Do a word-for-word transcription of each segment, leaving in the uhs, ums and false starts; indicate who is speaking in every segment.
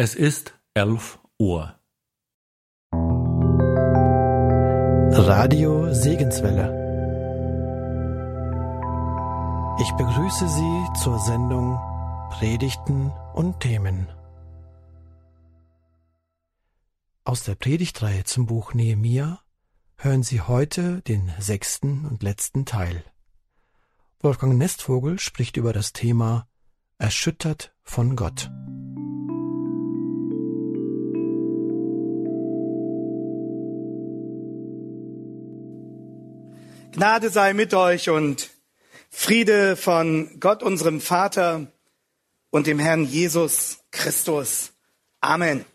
Speaker 1: Es ist elf Uhr.
Speaker 2: Radio Segenswelle. Ich begrüße Sie zur Sendung Predigten und Themen. Aus der Predigtreihe zum Buch Nehemia hören Sie heute den sechsten und letzten Teil. Wolfgang Nestvogel spricht über das Thema Erschüttert von Gott.
Speaker 3: Gnade sei mit euch und Friede von Gott, unserem Vater und dem Herrn Jesus Christus. Amen.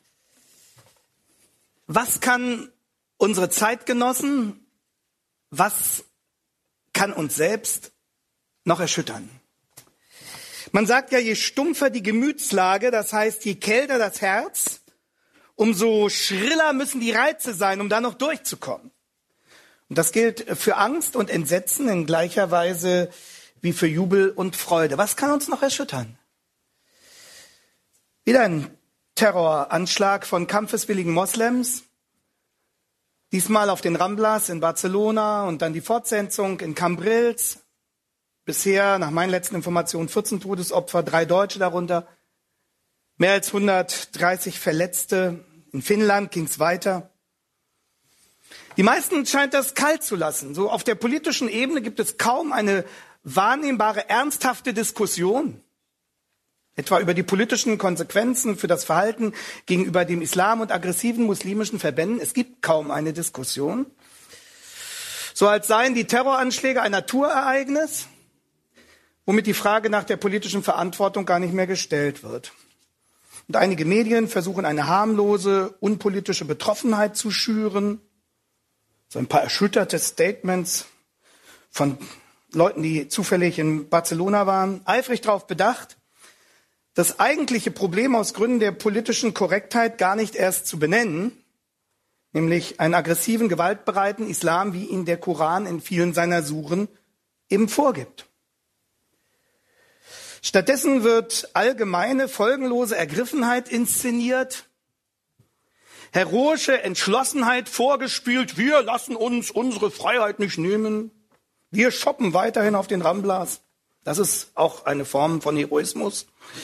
Speaker 3: Was kann unsere Zeitgenossen, was kann uns selbst noch erschüttern? Man sagt ja, je stumpfer die Gemütslage, das heißt, je kälter das Herz, umso schriller müssen die Reize sein, um da noch durchzukommen. Und das gilt für Angst und Entsetzen in gleicher Weise wie für Jubel und Freude. Was kann uns noch erschüttern? Wieder ein Terroranschlag von kampfeswilligen Moslems. Diesmal auf den Ramblas in Barcelona und dann die Fortsetzung in Cambrils. Bisher, nach meinen letzten Informationen, vierzehn Todesopfer, drei Deutsche darunter. Mehr als hundertdreißig Verletzte. In Finnland ging es weiter. Die meisten scheint das kalt zu lassen. So auf der politischen Ebene gibt es kaum eine wahrnehmbare, ernsthafte Diskussion. Etwa über die politischen Konsequenzen für das Verhalten gegenüber dem Islam und aggressiven muslimischen Verbänden. Es gibt kaum eine Diskussion. So als seien die Terroranschläge ein Naturereignis, womit die Frage nach der politischen Verantwortung gar nicht mehr gestellt wird. Und einige Medien versuchen eine harmlose, unpolitische Betroffenheit zu schüren. So ein paar erschütterte Statements von Leuten, die zufällig in Barcelona waren, eifrig darauf bedacht, das eigentliche Problem aus Gründen der politischen Korrektheit gar nicht erst zu benennen, nämlich einen aggressiven, gewaltbereiten Islam, wie ihn der Koran in vielen seiner Suren eben vorgibt. Stattdessen wird allgemeine, folgenlose Ergriffenheit inszeniert, heroische Entschlossenheit vorgespielt, wir lassen uns unsere Freiheit nicht nehmen, wir shoppen weiterhin auf den Ramblas. Das ist auch eine Form von Heroismus.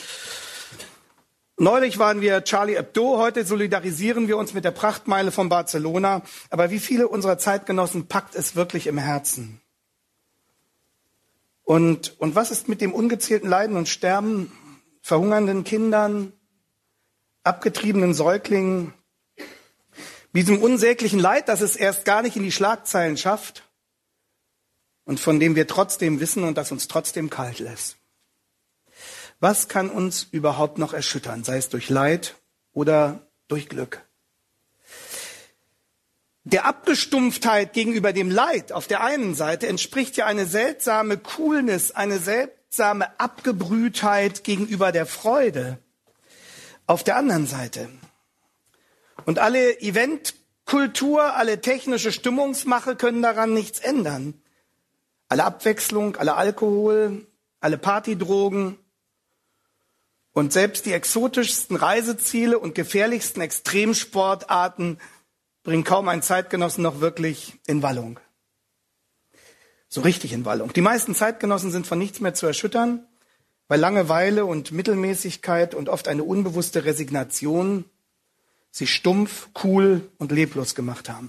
Speaker 3: Neulich waren wir Charlie Hebdo, heute solidarisieren wir uns mit der Prachtmeile von Barcelona. Aber wie viele unserer Zeitgenossen packt es wirklich im Herzen? Und, und was ist mit dem ungezählten Leiden und Sterben, verhungernden Kindern, abgetriebenen Säuglingen, diesem unsäglichen Leid, das es erst gar nicht in die Schlagzeilen schafft und von dem wir trotzdem wissen und das uns trotzdem kalt lässt? Was kann uns überhaupt noch erschüttern, sei es durch Leid oder durch Glück? Der Abgestumpftheit gegenüber dem Leid auf der einen Seite entspricht ja eine seltsame Coolness, eine seltsame Abgebrühtheit gegenüber der Freude auf der anderen Seite. Und alle Eventkultur, alle technische Stimmungsmache können daran nichts ändern. Alle Abwechslung, alle Alkohol, alle Partydrogen und selbst die exotischsten Reiseziele und gefährlichsten Extremsportarten bringen kaum einen Zeitgenossen noch wirklich in Wallung. So richtig in Wallung. Die meisten Zeitgenossen sind von nichts mehr zu erschüttern, weil Langeweile und Mittelmäßigkeit und oft eine unbewusste Resignation sie stumpf, cool und leblos gemacht haben.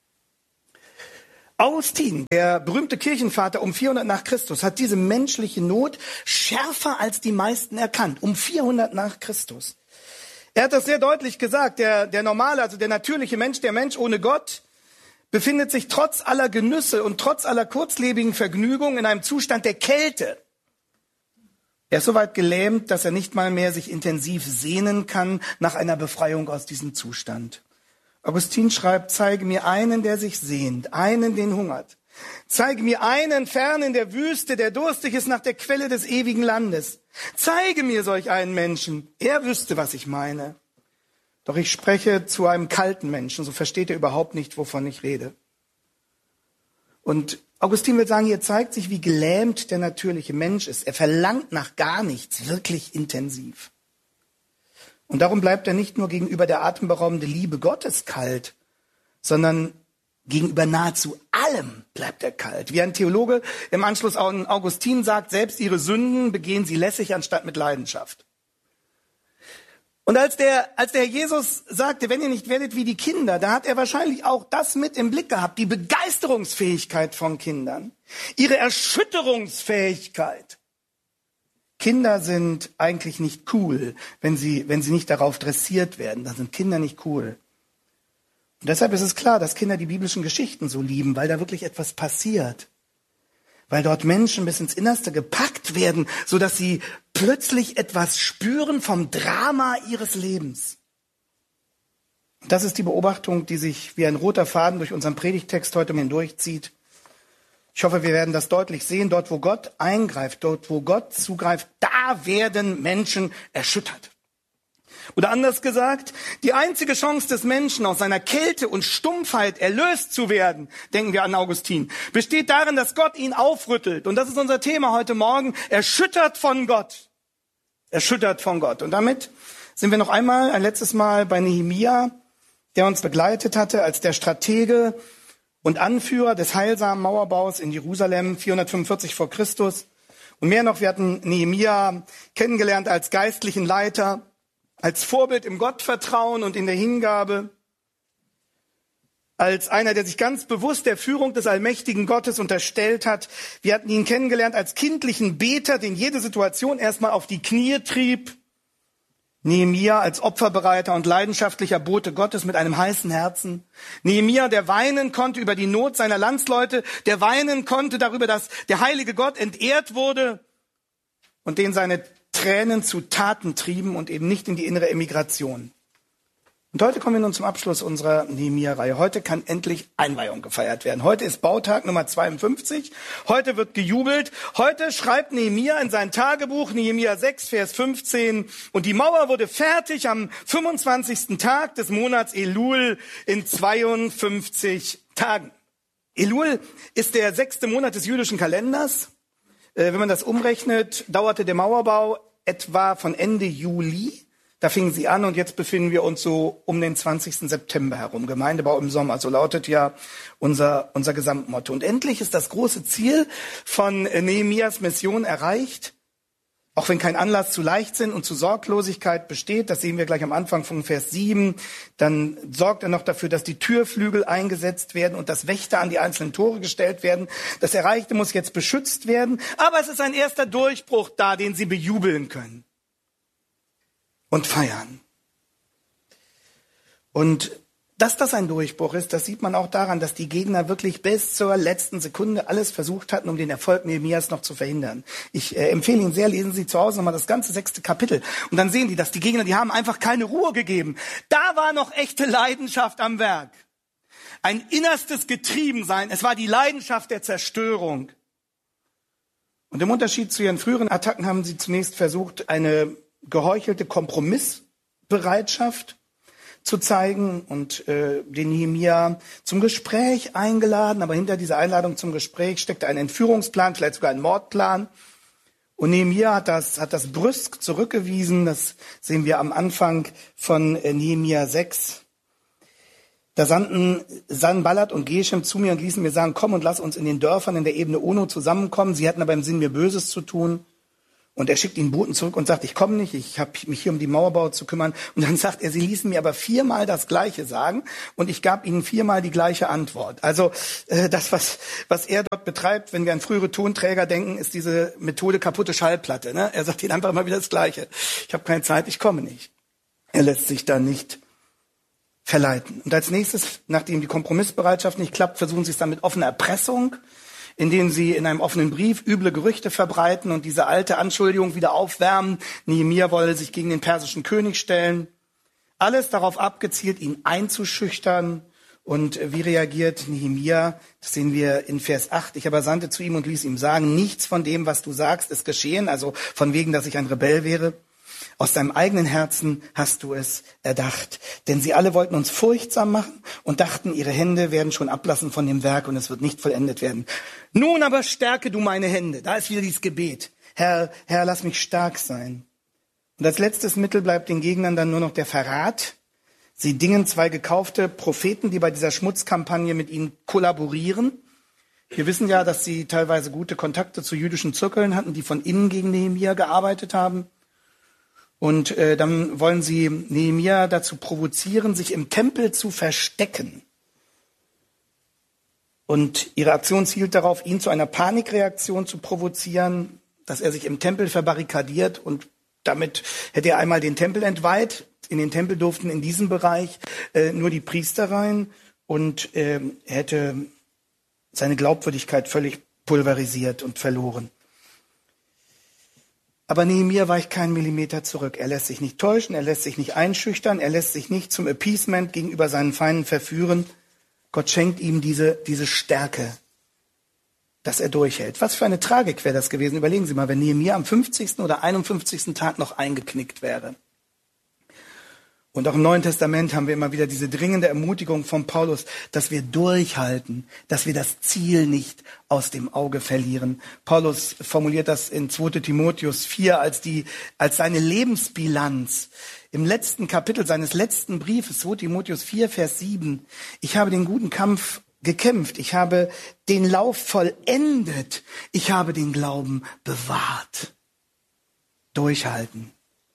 Speaker 3: Augustin, der berühmte Kirchenvater um vierhundert nach Christus, hat diese menschliche Not schärfer als die meisten erkannt. Um vierhundert nach Christus. Er hat das sehr deutlich gesagt. Der, der normale, also der natürliche Mensch, der Mensch ohne Gott, befindet sich trotz aller Genüsse und trotz aller kurzlebigen Vergnügungen in einem Zustand der Kälte. Er ist so weit gelähmt, dass er nicht mal mehr sich intensiv sehnen kann nach einer Befreiung aus diesem Zustand. Augustin schreibt, zeige mir einen, der sich sehnt, einen, den hungert. Zeige mir einen fern in der Wüste, der durstig ist nach der Quelle des ewigen Landes. Zeige mir solch einen Menschen. Er wüsste, was ich meine. Doch ich spreche zu einem kalten Menschen, so versteht er überhaupt nicht, wovon ich rede. Und Augustin will sagen, hier zeigt sich, wie gelähmt der natürliche Mensch ist. Er verlangt nach gar nichts, wirklich intensiv. Und darum bleibt er nicht nur gegenüber der atemberaubenden Liebe Gottes kalt, sondern gegenüber nahezu allem bleibt er kalt. Wie ein Theologe im Anschluss an Augustin sagt, selbst ihre Sünden begehen sie lässig anstatt mit Leidenschaft. Und als der, als der Herr Jesus sagte, wenn ihr nicht werdet wie die Kinder, da hat er wahrscheinlich auch das mit im Blick gehabt, die Begeisterungsfähigkeit von Kindern, ihre Erschütterungsfähigkeit. Kinder sind eigentlich nicht cool, wenn sie, wenn sie nicht darauf dressiert werden. Dann sind Kinder nicht cool. Und deshalb ist es klar, dass Kinder die biblischen Geschichten so lieben, weil da wirklich etwas passiert. Weil dort Menschen bis ins Innerste gepackt werden, sodass sie plötzlich etwas spüren vom Drama ihres Lebens. Das ist die Beobachtung, die sich wie ein roter Faden durch unseren Predigttext heute hindurchzieht. Ich hoffe, wir werden das deutlich sehen. Dort, wo Gott eingreift, dort, wo Gott zugreift, da werden Menschen erschüttert. Oder anders gesagt, die einzige Chance des Menschen, aus seiner Kälte und Stumpfheit erlöst zu werden, denken wir an Augustin, besteht darin, dass Gott ihn aufrüttelt. Und das ist unser Thema heute Morgen, erschüttert von Gott. Erschüttert von Gott. Und damit sind wir noch einmal, ein letztes Mal bei Nehemia, der uns begleitet hatte als der Stratege und Anführer des heilsamen Mauerbaus in Jerusalem, vierhundertfünfundvierzig vor Christus. Und mehr noch, wir hatten Nehemia kennengelernt als geistlichen Leiter, als Vorbild im Gottvertrauen und in der Hingabe, als einer, der sich ganz bewusst der Führung des allmächtigen Gottes unterstellt hat. Wir hatten ihn kennengelernt als kindlichen Beter, den jede Situation erstmal auf die Knie trieb. Nehemia als opferbereiter und leidenschaftlicher Bote Gottes mit einem heißen Herzen. Nehemia, der weinen konnte über die Not seiner Landsleute, der weinen konnte darüber, dass der heilige Gott entehrt wurde und den seine Tränen zu Taten trieben und eben nicht in die innere Emigration. Und heute kommen wir nun zum Abschluss unserer Nehemia-Reihe. Heute kann endlich Einweihung gefeiert werden. Heute ist Bautag Nummer zweiundfünfzig. Heute wird gejubelt. Heute schreibt Nehemia in sein Tagebuch, Nehemia sechs, Vers fünfzehn, und die Mauer wurde fertig am fünfundzwanzigsten Tag des Monats Elul in zweiundfünfzig Tagen. Elul ist der sechste Monat des jüdischen Kalenders. Wenn man das umrechnet, dauerte der Mauerbau etwa von Ende Juli. Da fingen sie an und jetzt befinden wir uns so um den zwanzigsten September herum. Gemeindebau im Sommer, so lautet ja unser, unser Gesamtmotto. Und endlich ist das große Ziel von Nehemias Mission erreicht. Auch wenn kein Anlass zu Leichtsinn und zu Sorglosigkeit besteht, das sehen wir gleich am Anfang von Vers sieben, dann sorgt er noch dafür, dass die Türflügel eingesetzt werden und dass Wächter an die einzelnen Tore gestellt werden. Das Erreichte muss jetzt beschützt werden, aber es ist ein erster Durchbruch da, den sie bejubeln können und feiern. Und dass das ein Durchbruch ist, das sieht man auch daran, dass die Gegner wirklich bis zur letzten Sekunde alles versucht hatten, um den Erfolg Nehemias noch zu verhindern. Ich äh, empfehle Ihnen sehr, lesen Sie zu Hause nochmal das ganze sechste Kapitel. Und dann sehen Sie, dass die Gegner, die haben einfach keine Ruhe gegeben. Da war noch echte Leidenschaft am Werk. Ein innerstes Getriebensein. Es war die Leidenschaft der Zerstörung. Und im Unterschied zu ihren früheren Attacken haben sie zunächst versucht, eine geheuchelte Kompromissbereitschaft zu zeigen und äh, den Nehemia zum Gespräch eingeladen. Aber hinter dieser Einladung zum Gespräch steckte ein Entführungsplan, vielleicht sogar ein Mordplan. Und Nehemia hat das, hat das brüsk zurückgewiesen. Das sehen wir am Anfang von äh, Nehemia sechs. Da sandten Sanballat und Geshem zu mir und ließen mir sagen, komm und lass uns in den Dörfern in der Ebene Ono zusammenkommen. Sie hatten aber im Sinn, mir Böses zu tun. Und er schickt ihnen Boten zurück und sagt, ich komme nicht, ich habe mich hier um die Mauerbau zu kümmern. Und dann sagt er, sie ließen mir aber viermal das Gleiche sagen und ich gab ihnen viermal die gleiche Antwort. Also äh, das, was was er dort betreibt, wenn wir an frühere Tonträger denken, ist diese Methode kaputte Schallplatte. Ne? Er sagt ihnen einfach immer wieder das Gleiche. Ich habe keine Zeit, ich komme nicht. Er lässt sich da nicht verleiten. Und als nächstes, nachdem die Kompromissbereitschaft nicht klappt, versuchen sie es dann mit offener Erpressung, indem sie in einem offenen Brief üble Gerüchte verbreiten und diese alte Anschuldigung wieder aufwärmen. Nehemia wolle sich gegen den persischen König stellen. Alles darauf abgezielt, ihn einzuschüchtern. Und wie reagiert Nehemia? Das sehen wir in Vers acht. Ich aber sandte zu ihm und ließ ihm sagen, nichts von dem, was du sagst, ist geschehen. Also von wegen, dass ich ein Rebell wäre. Aus deinem eigenen Herzen hast du es erdacht. Denn sie alle wollten uns furchtsam machen und dachten, ihre Hände werden schon ablassen von dem Werk und es wird nicht vollendet werden. Nun aber stärke du meine Hände. Da ist wieder dieses Gebet. Herr, Herr, lass mich stark sein. Und als letztes Mittel bleibt den Gegnern dann nur noch der Verrat. Sie dingen zwei gekaufte Propheten, die bei dieser Schmutzkampagne mit ihnen kollaborieren. Wir wissen ja, dass sie teilweise gute Kontakte zu jüdischen Zirkeln hatten, die von innen gegen Nehemia gearbeitet haben. Und äh, dann wollen sie Nehemia dazu provozieren, sich im Tempel zu verstecken. Und ihre Aktion zielt darauf, ihn zu einer Panikreaktion zu provozieren, dass er sich im Tempel verbarrikadiert. Und damit hätte er einmal den Tempel entweiht. In den Tempel durften in diesem Bereich äh, nur die Priester rein. Und äh, er hätte seine Glaubwürdigkeit völlig pulverisiert und verloren. Aber Nehemia weicht keinen Millimeter zurück. Er lässt sich nicht täuschen, er lässt sich nicht einschüchtern, er lässt sich nicht zum Appeasement gegenüber seinen Feinden verführen. Gott schenkt ihm diese, diese Stärke, dass er durchhält. Was für eine Tragik wäre das gewesen? Überlegen Sie mal, wenn Nehemia am fünfzigsten oder einundfünfzigsten Tag noch eingeknickt wäre. Und auch im Neuen Testament haben wir immer wieder diese dringende Ermutigung von Paulus, dass wir durchhalten, dass wir das Ziel nicht aus dem Auge verlieren. Paulus formuliert das in zweiter Timotheus vier als die, als seine Lebensbilanz. Im letzten Kapitel seines letzten Briefes, zweiter Timotheus vier, Vers sieben. Ich habe den guten Kampf gekämpft. Ich habe den Lauf vollendet. Ich habe den Glauben bewahrt. Durchhalten.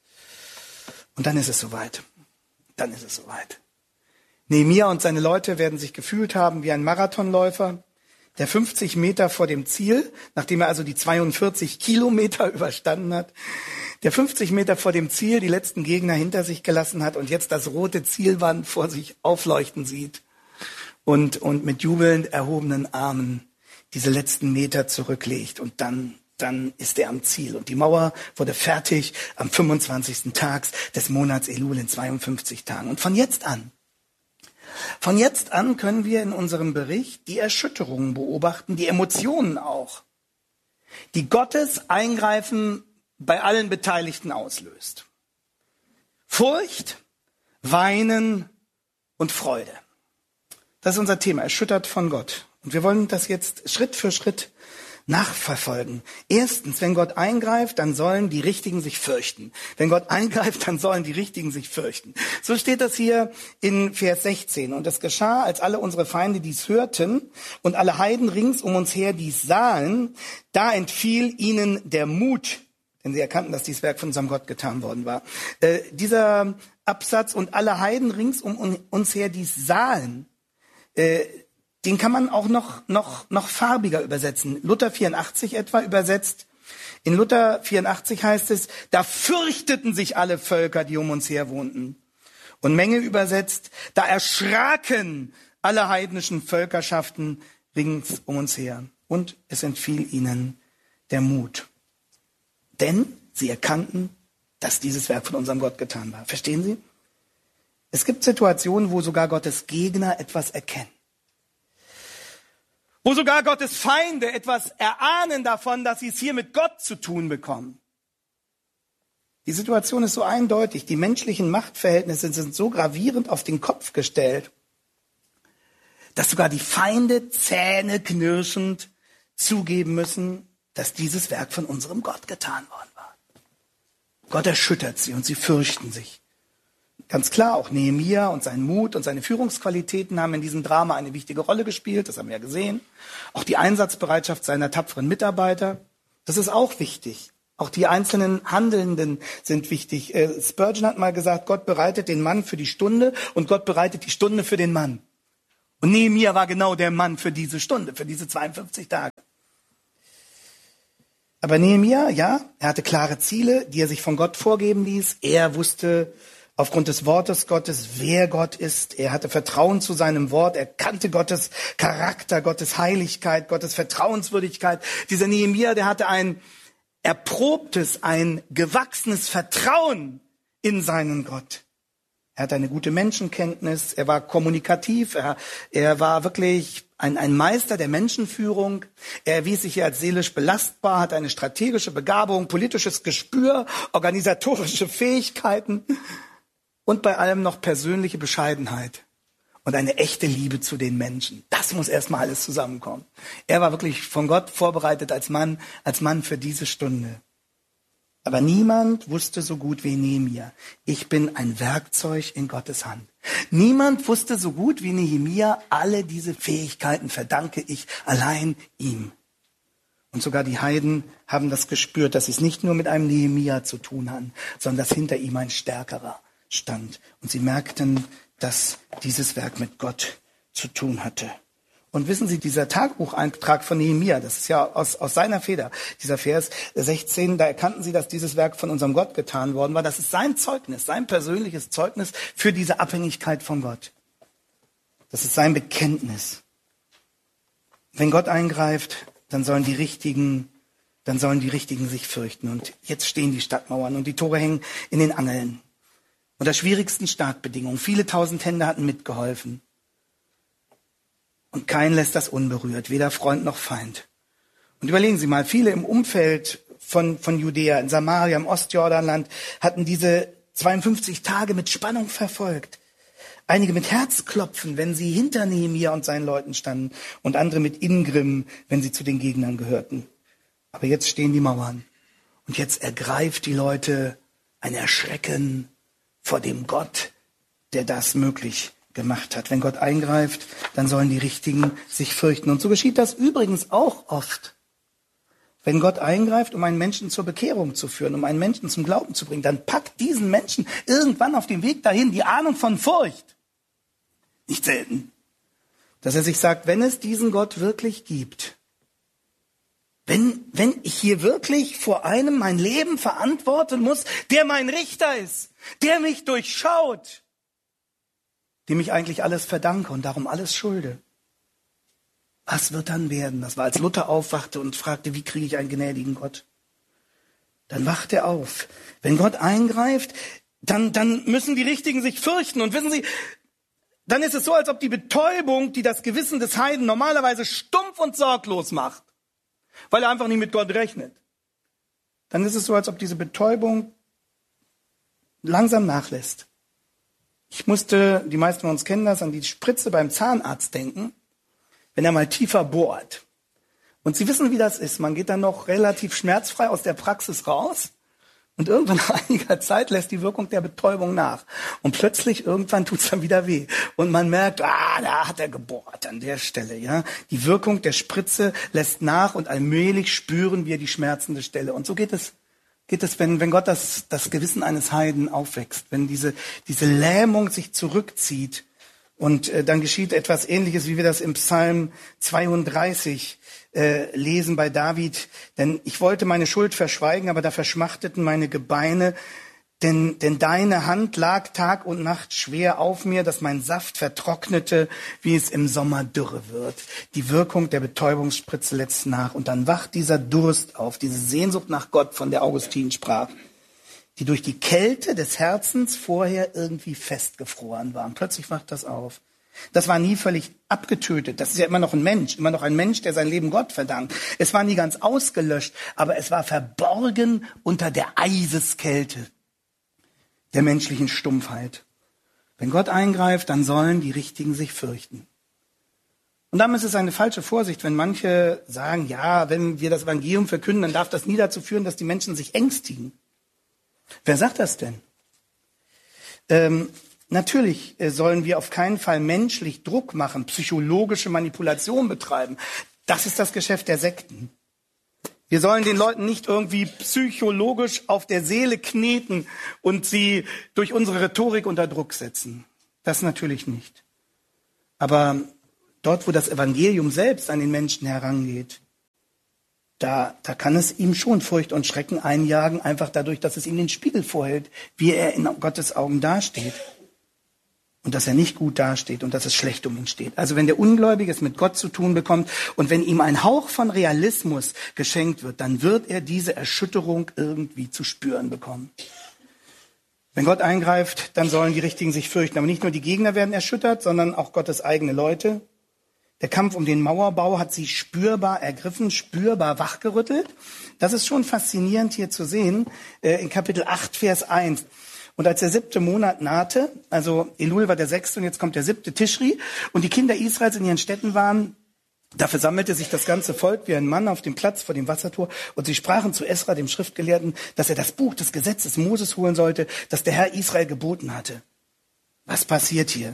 Speaker 3: Und dann ist es soweit. Dann ist es soweit. Nehemia und seine Leute werden sich gefühlt haben wie ein Marathonläufer, der fünfzig Meter vor dem Ziel, nachdem er also die zweiundvierzig Kilometer überstanden hat, der fünfzig Meter vor dem Ziel die letzten Gegner hinter sich gelassen hat und jetzt das rote Zielwand vor sich aufleuchten sieht und, und mit jubelnd erhobenen Armen diese letzten Meter zurücklegt. Und dann Dann ist er am Ziel. Und die Mauer wurde fertig am fünfundzwanzigsten Tag des Monats Elul in zweiundfünfzig Tagen. Und von jetzt an, von jetzt an können wir in unserem Bericht die Erschütterungen beobachten, die Emotionen auch, die Gottes Eingreifen bei allen Beteiligten auslöst. Furcht, Weinen und Freude. Das ist unser Thema, erschüttert von Gott. Und wir wollen das jetzt Schritt für Schritt nachverfolgen. Erstens, wenn Gott eingreift, dann sollen die Richtigen sich fürchten. Wenn Gott eingreift, dann sollen die Richtigen sich fürchten. So steht das hier in Vers sechzehn. Und es geschah, als alle unsere Feinde dies hörten und alle Heiden rings um uns her dies sahen, da entfiel ihnen der Mut, denn sie erkannten, dass dieses Werk von unserem Gott getan worden war. Äh, dieser Absatz, und alle Heiden rings um uns her dies sahen, äh, den kann man auch noch, noch, noch farbiger übersetzen. Luther vierundachtzig etwa übersetzt. In Luther vierundachtzig heißt es, da fürchteten sich alle Völker, die um uns her wohnten. Und Menge übersetzt, da erschraken alle heidnischen Völkerschaften rings um uns her. Und es entfiel ihnen der Mut. Denn sie erkannten, dass dieses Werk von unserem Gott getan war. Verstehen Sie? Es gibt Situationen, wo sogar Gottes Gegner etwas erkennen. Wo sogar Gottes Feinde etwas erahnen davon, dass sie es hier mit Gott zu tun bekommen. Die Situation ist so eindeutig. Die menschlichen Machtverhältnisse sind so gravierend auf den Kopf gestellt, dass sogar die Feinde zähneknirschend zugeben müssen, dass dieses Werk von unserem Gott getan worden war. Gott erschüttert sie und sie fürchten sich. Ganz klar, auch Nehemia und sein Mut und seine Führungsqualitäten haben in diesem Drama eine wichtige Rolle gespielt, das haben wir ja gesehen. Auch die Einsatzbereitschaft seiner tapferen Mitarbeiter, das ist auch wichtig. Auch die einzelnen Handelnden sind wichtig. Äh, Spurgeon hat mal gesagt, Gott bereitet den Mann für die Stunde und Gott bereitet die Stunde für den Mann. Und Nehemia war genau der Mann für diese Stunde, für diese zweiundfünfzig Tage. Aber Nehemia, ja, er hatte klare Ziele, die er sich von Gott vorgeben ließ. Er wusste aufgrund des Wortes Gottes, wer Gott ist. Er hatte Vertrauen zu seinem Wort. Er kannte Gottes Charakter, Gottes Heiligkeit, Gottes Vertrauenswürdigkeit. Dieser Nehemia, der hatte ein erprobtes, ein gewachsenes Vertrauen in seinen Gott. Er hatte eine gute Menschenkenntnis. Er war kommunikativ. Er, er war wirklich ein, ein Meister der Menschenführung. Er erwies sich hier als seelisch belastbar, hatte eine strategische Begabung, politisches Gespür, organisatorische Fähigkeiten. Und bei allem noch persönliche Bescheidenheit und eine echte Liebe zu den Menschen. Das muss erstmal alles zusammenkommen. Er war wirklich von Gott vorbereitet als Mann, als Mann für diese Stunde. Aber niemand wusste so gut wie Nehemia, ich bin ein Werkzeug in Gottes Hand. Niemand wusste so gut wie Nehemia, alle diese Fähigkeiten verdanke ich allein ihm. Und sogar die Heiden haben das gespürt, dass sie es nicht nur mit einem Nehemia zu tun hatten, sondern dass hinter ihm ein Stärkerer stand. Und sie merkten, dass dieses Werk mit Gott zu tun hatte. Und wissen Sie, dieser Tagebucheintrag von Nehemia, das ist ja aus, aus seiner Feder, dieser Vers sechzehn, da erkannten sie, dass dieses Werk von unserem Gott getan worden war. Das ist sein Zeugnis, sein persönliches Zeugnis für diese Abhängigkeit von Gott. Das ist sein Bekenntnis. Wenn Gott eingreift, dann sollen die Richtigen, dann sollen die Richtigen sich fürchten. Und jetzt stehen die Stadtmauern und die Tore hängen in den Angeln. Unter schwierigsten Startbedingungen. Viele tausend Hände hatten mitgeholfen. Und kein lässt das unberührt, weder Freund noch Feind. Und überlegen Sie mal, viele im Umfeld von, von Judäa, in Samaria, im Ostjordanland, hatten diese zweiundfünfzig Tage mit Spannung verfolgt. Einige mit Herzklopfen, wenn sie hinter Nehemia und seinen Leuten standen, und andere mit Ingrimm, wenn sie zu den Gegnern gehörten. Aber jetzt stehen die Mauern. Und jetzt ergreift die Leute ein Erschrecken vor dem Gott, der das möglich gemacht hat. Wenn Gott eingreift, dann sollen die Richtigen sich fürchten. Und so geschieht das übrigens auch oft. Wenn Gott eingreift, um einen Menschen zur Bekehrung zu führen, um einen Menschen zum Glauben zu bringen, dann packt diesen Menschen irgendwann auf dem Weg dahin die Ahnung von Furcht. Nicht selten. Dass er sich sagt, wenn es diesen Gott wirklich gibt, wenn, wenn ich hier wirklich vor einem mein Leben verantworten muss, der mein Richter ist, der mich durchschaut, dem ich eigentlich alles verdanke und darum alles schulde. Was wird dann werden? Das war, als Luther aufwachte und fragte, wie kriege ich einen gnädigen Gott? Dann wacht er auf. Wenn Gott eingreift, dann, dann müssen die Richtigen sich fürchten. Und wissen Sie, dann ist es so, als ob die Betäubung, die das Gewissen des Heiden normalerweise stumpf und sorglos macht, weil er einfach nicht mit Gott rechnet. Dann ist es so, als ob diese Betäubung langsam nachlässt. Ich musste, die meisten von uns kennen das, an die Spritze beim Zahnarzt denken, wenn er mal tiefer bohrt. Und Sie wissen, wie das ist. Man geht dann noch relativ schmerzfrei aus der Praxis raus und irgendwann nach einiger Zeit lässt die Wirkung der Betäubung nach. Und plötzlich, irgendwann tut es dann wieder weh. Und man merkt, ah, da hat er gebohrt an der Stelle. Ja, die Wirkung der Spritze lässt nach und allmählich spüren wir die schmerzende Stelle. Und so geht es. Geht es, wenn, wenn Gott das, das Gewissen eines Heiden aufwächst, wenn diese, diese Lähmung sich zurückzieht und äh, dann geschieht etwas Ähnliches, wie wir das im Psalm zweiunddreißig äh, lesen bei David. Denn ich wollte meine Schuld verschweigen, aber da verschmachteten meine Gebeine. Denn, denn deine Hand lag Tag und Nacht schwer auf mir, dass mein Saft vertrocknete, wie es im Sommer dürre wird. Die Wirkung der Betäubungsspritze lässt nach. Und dann wacht dieser Durst auf, diese Sehnsucht nach Gott, von der Augustin sprach, die durch die Kälte des Herzens vorher irgendwie festgefroren war. Und plötzlich wacht das auf. Das war nie völlig abgetötet. Das ist ja immer noch ein Mensch, immer noch ein Mensch, der sein Leben Gott verdankt. Es war nie ganz ausgelöscht, aber es war verborgen unter der Eiseskälte der menschlichen Stumpfheit. Wenn Gott eingreift, dann sollen die Richtigen sich fürchten. Und damit ist es eine falsche Vorsicht, wenn manche sagen, ja, wenn wir das Evangelium verkünden, dann darf das nie dazu führen, dass die Menschen sich ängstigen. Wer sagt das denn? Ähm, natürlich sollen wir auf keinen Fall menschlich Druck machen, psychologische Manipulation betreiben. Das ist das Geschäft der Sekten. Wir sollen den Leuten nicht irgendwie psychologisch auf der Seele kneten und sie durch unsere Rhetorik unter Druck setzen. Das natürlich nicht. Aber dort, wo das Evangelium selbst an den Menschen herangeht, da, da kann es ihm schon Furcht und Schrecken einjagen, einfach dadurch, dass es ihm den Spiegel vorhält, wie er in Gottes Augen dasteht. Und dass er nicht gut dasteht und dass es schlecht um ihn steht. Also wenn der Ungläubige es mit Gott zu tun bekommt und wenn ihm ein Hauch von Realismus geschenkt wird, dann wird er diese Erschütterung irgendwie zu spüren bekommen. Wenn Gott eingreift, dann sollen die Richtigen sich fürchten. Aber nicht nur die Gegner werden erschüttert, sondern auch Gottes eigene Leute. Der Kampf um den Mauerbau hat sie spürbar ergriffen, spürbar wachgerüttelt. Das ist schon faszinierend hier zu sehen, in Kapitel acht, Vers eins. Und als der siebte Monat nahte, also Elul war der sechste und jetzt kommt der siebte Tischri, und die Kinder Israels in ihren Städten waren, Da versammelte sich das ganze Volk wie ein Mann auf dem Platz vor dem Wassertor und sie sprachen zu Esra, dem Schriftgelehrten, dass er das Buch des Gesetzes Moses holen sollte, das der Herr Israel geboten hatte. Was passiert hier?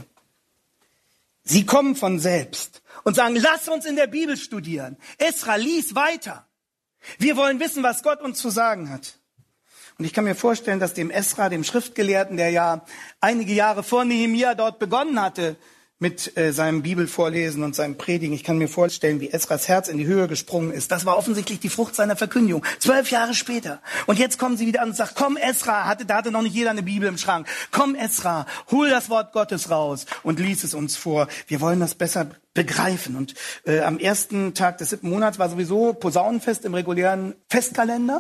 Speaker 3: Sie kommen von selbst und sagen, lass uns in der Bibel studieren. Esra, lies weiter. Wir wollen wissen, was Gott uns zu sagen hat. Und ich kann mir vorstellen, dass dem Esra, dem Schriftgelehrten, der ja einige Jahre vor Nehemia dort begonnen hatte, mit äh, seinem Bibelvorlesen und seinem Predigen. Ich kann mir vorstellen, wie Esras Herz in die Höhe gesprungen ist. Das war offensichtlich die Frucht seiner Verkündigung. Zwölf Jahre später. Und jetzt kommen sie wieder an und sagen, komm Esra, hatte, da hatte noch nicht jeder eine Bibel im Schrank. Komm Esra, hol das Wort Gottes raus und lies es uns vor. Wir wollen das besser begreifen. Und äh, am ersten Tag des siebten Monats war sowieso Posaunenfest im regulären Festkalender.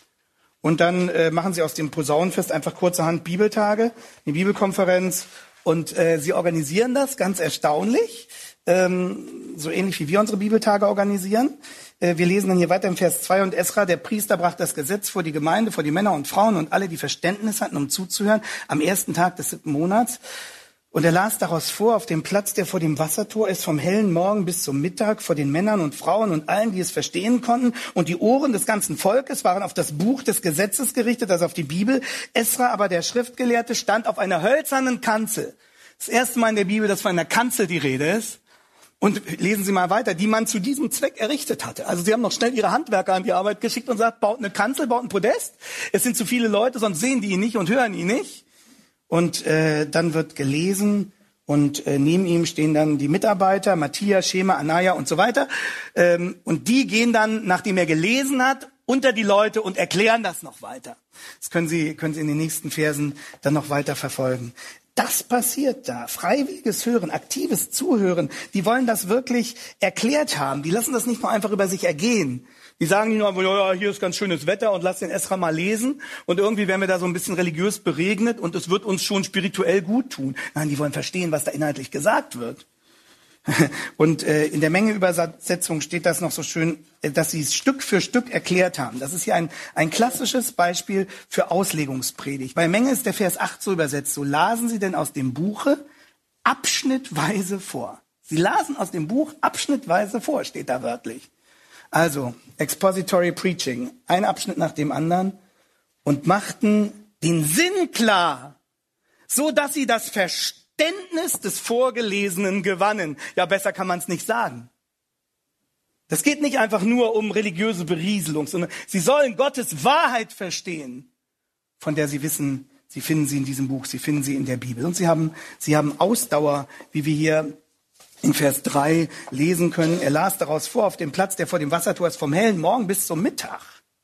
Speaker 3: Und dann äh, machen sie aus dem Posaunenfest einfach kurzerhand Bibeltage, eine Bibelkonferenz. Und äh, sie organisieren das, ganz erstaunlich, ähm, so ähnlich wie wir unsere Bibeltage organisieren. Äh, wir lesen dann hier weiter im Vers zwei. Und Esra, der Priester, brachte das Gesetz vor die Gemeinde, vor die Männer und Frauen und alle, die Verständnis hatten, um zuzuhören, am ersten Tag des siebten Monats. Und er las daraus vor, auf dem Platz, der vor dem Wassertor ist, vom hellen Morgen bis zum Mittag, vor den Männern und Frauen und allen, die es verstehen konnten. Und die Ohren des ganzen Volkes waren auf das Buch des Gesetzes gerichtet, also auf die Bibel. Esra aber, der Schriftgelehrte, stand auf einer hölzernen Kanzel. Das erste Mal in der Bibel, dass von einer Kanzel die Rede ist. Und lesen Sie mal weiter, die man zu diesem Zweck errichtet hatte. Also sie haben noch schnell ihre Handwerker an die Arbeit geschickt und sagt, baut eine Kanzel, baut ein Podest. Es sind zu viele Leute, sonst sehen die ihn nicht und hören ihn nicht. Und äh, dann wird gelesen und äh, neben ihm stehen dann die Mitarbeiter, Matthias, Schema, Anaja und so weiter. Ähm, und die gehen dann, nachdem er gelesen hat, unter die Leute und erklären das noch weiter. Das können Sie, können Sie in den nächsten Versen dann noch weiter verfolgen. Das passiert da. Freiwilliges Hören, aktives Zuhören. Die wollen das wirklich erklärt haben. Die lassen das nicht nur einfach über sich ergehen. Die sagen nicht nur, ja, hier ist ganz schönes Wetter und lass den Esra mal lesen. Und irgendwie werden wir da so ein bisschen religiös beregnet und es wird uns schon spirituell gut tun. Nein, die wollen verstehen, was da inhaltlich gesagt wird. Und äh, in der Mengeübersetzung steht das noch so schön, dass sie es Stück für Stück erklärt haben. Das ist hier ein, ein klassisches Beispiel für Auslegungspredigt. Bei Menge ist der Vers acht so übersetzt, so lasen sie denn aus dem Buche abschnittweise vor. Sie lasen aus dem Buch abschnittweise vor, steht da wörtlich. Also, Expository Preaching, ein Abschnitt nach dem anderen und machten den Sinn klar, so dass sie das Verständnis des Vorgelesenen gewannen. Ja, besser kann man es nicht sagen. Das geht nicht einfach nur um religiöse Berieselung, sondern sie sollen Gottes Wahrheit verstehen, von der sie wissen, sie finden sie in diesem Buch, sie finden sie in der Bibel. Und sie haben, sie haben Ausdauer, wie wir hier in Vers drei lesen können. Er las daraus vor, auf dem Platz, der vor dem Wassertor ist, vom hellen Morgen bis zum Mittag.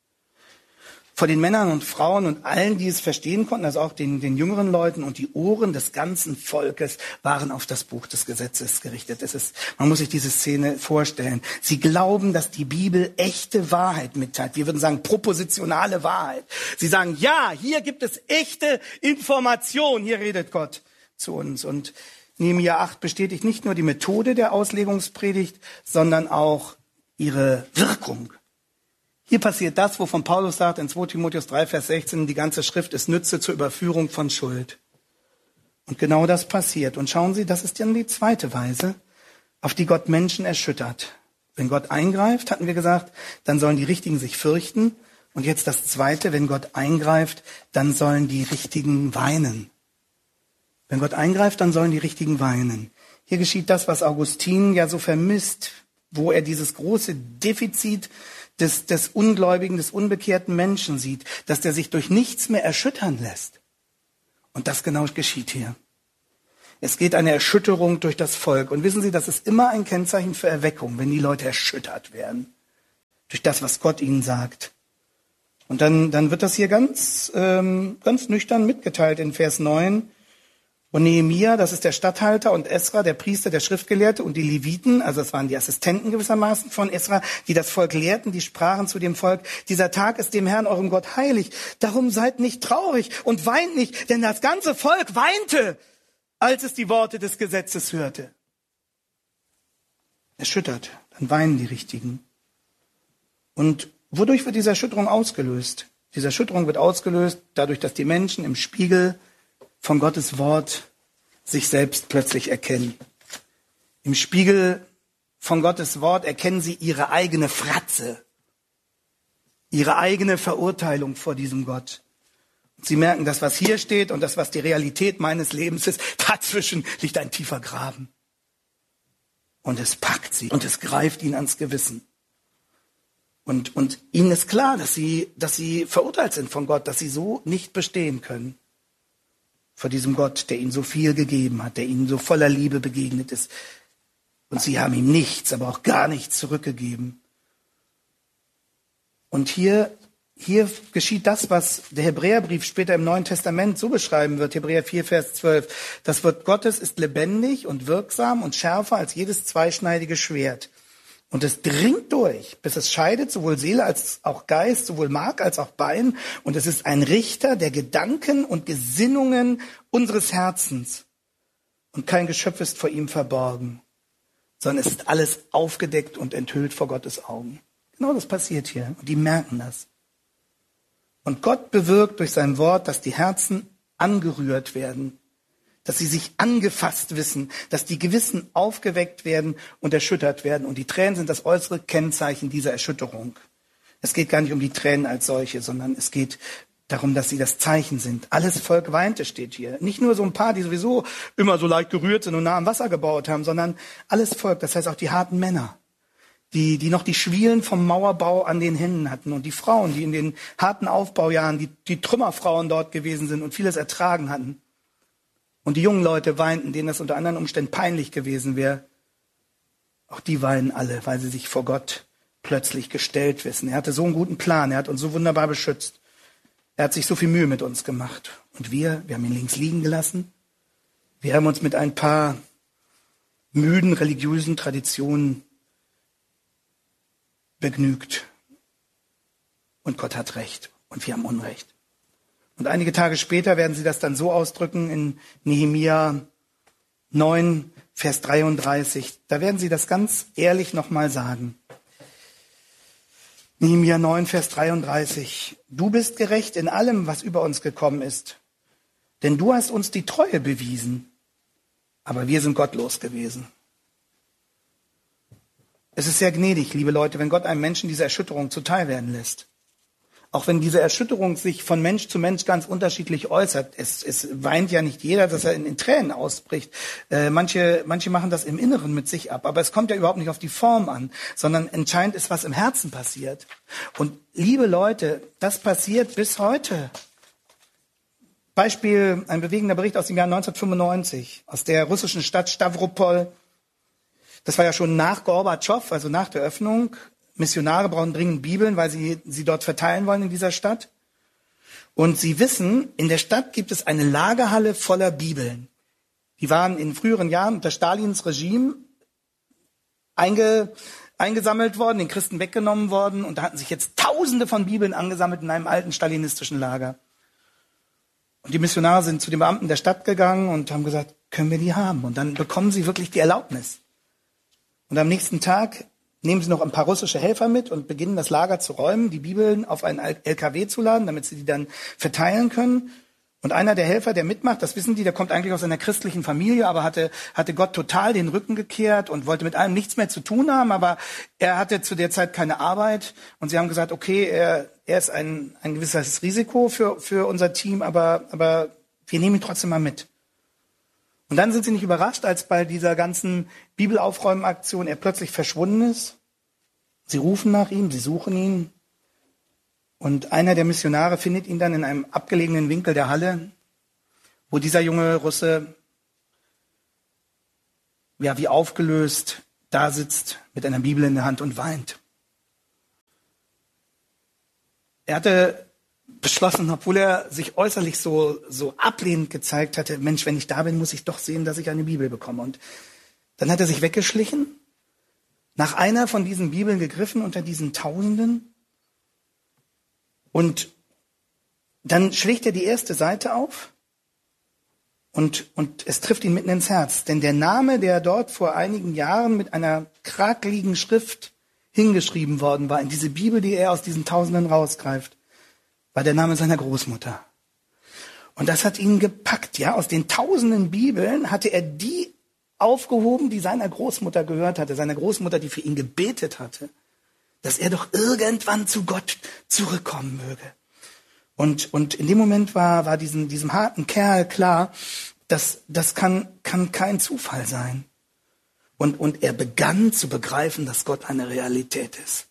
Speaker 3: Vor den Männern und Frauen und allen, die es verstehen konnten, also auch den, den jüngeren Leuten, und die Ohren des ganzen Volkes waren auf das Buch des Gesetzes gerichtet. Es ist, man muss sich diese Szene vorstellen. Sie glauben, dass die Bibel echte Wahrheit mitteilt. Wir würden sagen, propositionale Wahrheit. Sie sagen, ja, hier gibt es echte Information. Hier redet Gott zu uns. Und Nehemia acht bestätigt nicht nur die Methode der Auslegungspredigt, sondern auch ihre Wirkung. Hier passiert das, wovon Paulus sagt in zweiter Timotheus drei, Vers sechzehn, die ganze Schrift ist Nütze zur Überführung von Schuld. Und genau das passiert. Und schauen Sie, das ist dann die zweite Weise, auf die Gott Menschen erschüttert. Wenn Gott eingreift, hatten wir gesagt, dann sollen die Richtigen sich fürchten. Und jetzt das Zweite, wenn Gott eingreift, dann sollen die Richtigen weinen. Wenn Gott eingreift, dann sollen die Richtigen weinen. Hier geschieht das, was Augustin ja so vermisst, wo er dieses große Defizit des, des ungläubigen, des unbekehrten Menschen sieht, dass der sich durch nichts mehr erschüttern lässt. Und das genau geschieht hier. Es geht eine Erschütterung durch das Volk. Und wissen Sie, das ist immer ein Kennzeichen für Erweckung, wenn die Leute erschüttert werden. Durch das, was Gott ihnen sagt. Und dann, dann wird das hier ganz, ähm, ganz nüchtern mitgeteilt in Vers neun. Und Nehemia, das ist der Statthalter, und Esra, der Priester, der Schriftgelehrte, und die Leviten, also das waren die Assistenten gewissermaßen von Esra, die das Volk lehrten, die sprachen zu dem Volk, dieser Tag ist dem Herrn, eurem Gott, heilig. Darum seid nicht traurig und weint nicht, denn das ganze Volk weinte, als es die Worte des Gesetzes hörte. Erschüttert, dann weinen die Richtigen. Und wodurch wird diese Erschütterung ausgelöst? Diese Erschütterung wird ausgelöst dadurch, dass die Menschen im Spiegel von Gottes Wort sich selbst plötzlich erkennen. Im Spiegel von Gottes Wort erkennen sie ihre eigene Fratze, ihre eigene Verurteilung vor diesem Gott. Sie merken, das, was hier steht und das, was die Realität meines Lebens ist, dazwischen liegt ein tiefer Graben. Und es packt sie und es greift ihnen ans Gewissen. Und, und ihnen ist klar, dass sie, dass sie verurteilt sind von Gott, dass sie so nicht bestehen können. Vor diesem Gott, der ihnen so viel gegeben hat, der ihnen so voller Liebe begegnet ist. Und sie haben ihm nichts, aber auch gar nichts zurückgegeben. Und hier, hier geschieht das, was der Hebräerbrief später im Neuen Testament so beschreiben wird. Hebräer vier, Vers zwölf. Das Wort Gottes ist lebendig und wirksam und schärfer als jedes zweischneidige Schwert. Und es dringt durch, bis es scheidet, sowohl Seele als auch Geist, sowohl Mark als auch Bein. Und es ist ein Richter der Gedanken und Gesinnungen unseres Herzens. Und kein Geschöpf ist vor ihm verborgen, sondern es ist alles aufgedeckt und enthüllt vor Gottes Augen. Genau das passiert hier. Und die merken das. Und Gott bewirkt durch sein Wort, dass die Herzen angerührt werden, dass sie sich angefasst wissen, dass die Gewissen aufgeweckt werden und erschüttert werden. Und die Tränen sind das äußere Kennzeichen dieser Erschütterung. Es geht gar nicht um die Tränen als solche, sondern es geht darum, dass sie das Zeichen sind. Alles Volk weinte, steht hier. Nicht nur so ein paar, die sowieso immer so leicht gerührt sind und nah am Wasser gebaut haben, sondern alles Volk, das heißt auch die harten Männer, die, die noch die Schwielen vom Mauerbau an den Händen hatten und die Frauen, die in den harten Aufbaujahren, die, die Trümmerfrauen dort gewesen sind und vieles ertragen hatten. Und die jungen Leute weinten, denen das unter anderen Umständen peinlich gewesen wäre. Auch die weinen alle, weil sie sich vor Gott plötzlich gestellt wissen. Er hatte so einen guten Plan, er hat uns so wunderbar beschützt. Er hat sich so viel Mühe mit uns gemacht. Und wir, wir haben ihn links liegen gelassen. Wir haben uns mit ein paar müden religiösen Traditionen begnügt. Und Gott hat Recht und wir haben Unrecht. Und einige Tage später werden sie das dann so ausdrücken in Nehemia neun, Vers dreiunddreißig. Da werden sie das ganz ehrlich nochmal sagen. Nehemia neun, Vers dreiunddreißig. Du bist gerecht in allem, was über uns gekommen ist. Denn du hast uns die Treue bewiesen. Aber wir sind gottlos gewesen. Es ist sehr gnädig, liebe Leute, wenn Gott einem Menschen diese Erschütterung zuteil werden lässt. Auch wenn diese Erschütterung sich von Mensch zu Mensch ganz unterschiedlich äußert. Es, es weint ja nicht jeder, dass er in, in Tränen ausbricht. Äh, manche, manche machen das im Inneren mit sich ab. Aber es kommt ja überhaupt nicht auf die Form an, sondern entscheidend ist, was im Herzen passiert. Und liebe Leute, das passiert bis heute. Beispiel, ein bewegender Bericht aus dem Jahr neunzehnhundertfünfundneunzig, aus der russischen Stadt Stavropol. Das war ja schon nach Gorbatschow, also nach der Öffnung. Missionare brauchen dringend Bibeln, weil sie sie dort verteilen wollen in dieser Stadt. Und sie wissen, in der Stadt gibt es eine Lagerhalle voller Bibeln. Die waren in früheren Jahren unter Stalins Regime einge, eingesammelt worden, den Christen weggenommen worden. Und da hatten sich jetzt Tausende von Bibeln angesammelt in einem alten stalinistischen Lager. Und die Missionare sind zu den Beamten der Stadt gegangen und haben gesagt, können wir die haben? Und dann bekommen sie wirklich die Erlaubnis. Und am nächsten Tag nehmen sie noch ein paar russische Helfer mit und beginnen das Lager zu räumen, die Bibeln auf einen L K W zu laden, damit sie die dann verteilen können. Und einer der Helfer, der mitmacht, das wissen die, der kommt eigentlich aus einer christlichen Familie, aber hatte, hatte Gott total den Rücken gekehrt und wollte mit allem nichts mehr zu tun haben, aber er hatte zu der Zeit keine Arbeit. Und sie haben gesagt, okay, er, er ist ein, ein gewisses Risiko für, für unser Team, aber, aber wir nehmen ihn trotzdem mal mit. Und dann sind sie nicht überrascht, als bei dieser ganzen Bibelaufräumenaktion er plötzlich verschwunden ist. Sie rufen nach ihm, sie suchen ihn. Und einer der Missionare findet ihn dann in einem abgelegenen Winkel der Halle, wo dieser junge Russe, ja, wie aufgelöst da sitzt mit einer Bibel in der Hand und weint. Er hatte beschlossen, obwohl er sich äußerlich so, so ablehnend gezeigt hatte, Mensch, wenn ich da bin, muss ich doch sehen, dass ich eine Bibel bekomme. Und dann hat er sich weggeschlichen, nach einer von diesen Bibeln gegriffen unter diesen Tausenden. Und dann schlägt er die erste Seite auf und, und es trifft ihn mitten ins Herz. Denn der Name, der dort vor einigen Jahren mit einer krakeligen Schrift hingeschrieben worden war, in diese Bibel, die er aus diesen Tausenden rausgreift, war der Name seiner Großmutter. Und das hat ihn gepackt, ja. Aus den tausenden Bibeln hatte er die aufgehoben, die seiner Großmutter gehört hatte, seiner Großmutter, die für ihn gebetet hatte, dass er doch irgendwann zu Gott zurückkommen möge. Und, und in dem Moment war, war diesem, diesem harten Kerl klar, dass das kann, kann kein Zufall sein. Und, und er begann zu begreifen, dass Gott eine Realität ist.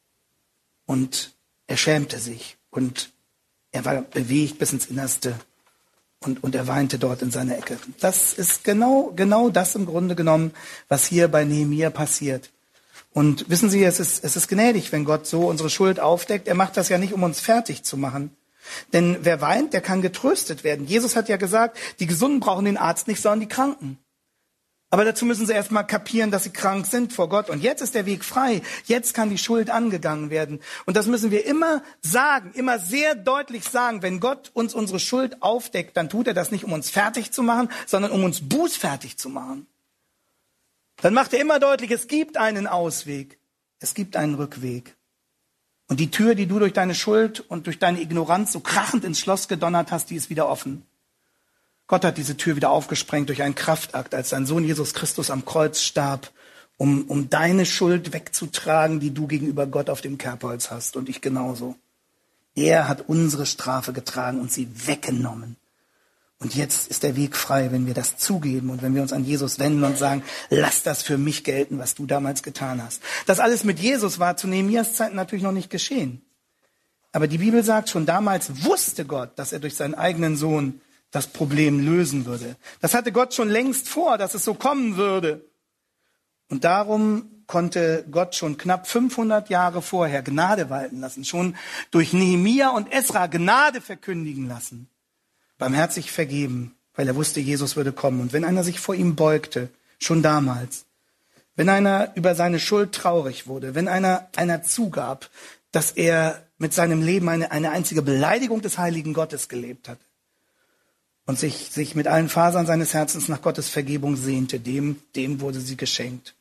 Speaker 3: Und er schämte sich und er war bewegt bis ins Innerste und, und er weinte dort in seiner Ecke. Das ist genau, genau das im Grunde genommen, was hier bei Nehemia passiert. Und wissen Sie, es ist, es ist gnädig, wenn Gott so unsere Schuld aufdeckt. Er macht das ja nicht, um uns fertig zu machen. Denn wer weint, der kann getröstet werden. Jesus hat ja gesagt, die Gesunden brauchen den Arzt nicht, sondern die Kranken. Aber dazu müssen sie erst mal kapieren, dass sie krank sind vor Gott. Und jetzt ist der Weg frei. Jetzt kann die Schuld angegangen werden. Und das müssen wir immer sagen, immer sehr deutlich sagen. Wenn Gott uns unsere Schuld aufdeckt, dann tut er das nicht, um uns fertig zu machen, sondern um uns bußfertig zu machen. Dann macht er immer deutlich, es gibt einen Ausweg. Es gibt einen Rückweg. Und die Tür, die du durch deine Schuld und durch deine Ignoranz so krachend ins Schloss gedonnert hast, die ist wieder offen. Gott hat diese Tür wieder aufgesprengt durch einen Kraftakt, als sein Sohn Jesus Christus am Kreuz starb, um, um deine Schuld wegzutragen, die du gegenüber Gott auf dem Kerbholz hast und ich genauso. Er hat unsere Strafe getragen und sie weggenommen. Und jetzt ist der Weg frei, wenn wir das zugeben und wenn wir uns an Jesus wenden und sagen, lass das für mich gelten, was du damals getan hast. Das alles mit Jesus war zu Nehemias Zeiten natürlich noch nicht geschehen. Aber die Bibel sagt, schon damals wusste Gott, dass er durch seinen eigenen Sohn das Problem lösen würde. Das hatte Gott schon längst vor, dass es so kommen würde. Und darum konnte Gott schon knapp fünfhundert Jahre vorher Gnade walten lassen, schon durch Nehemia und Esra Gnade verkündigen lassen, barmherzig vergeben, weil er wusste, Jesus würde kommen. Und wenn einer sich vor ihm beugte, schon damals, wenn einer über seine Schuld traurig wurde, wenn einer einer zugab, dass er mit seinem Leben eine, eine einzige Beleidigung des heiligen Gottes gelebt hatte, und sich, sich mit allen Fasern seines Herzens nach Gottes Vergebung sehnte, dem, dem wurde sie geschenkt.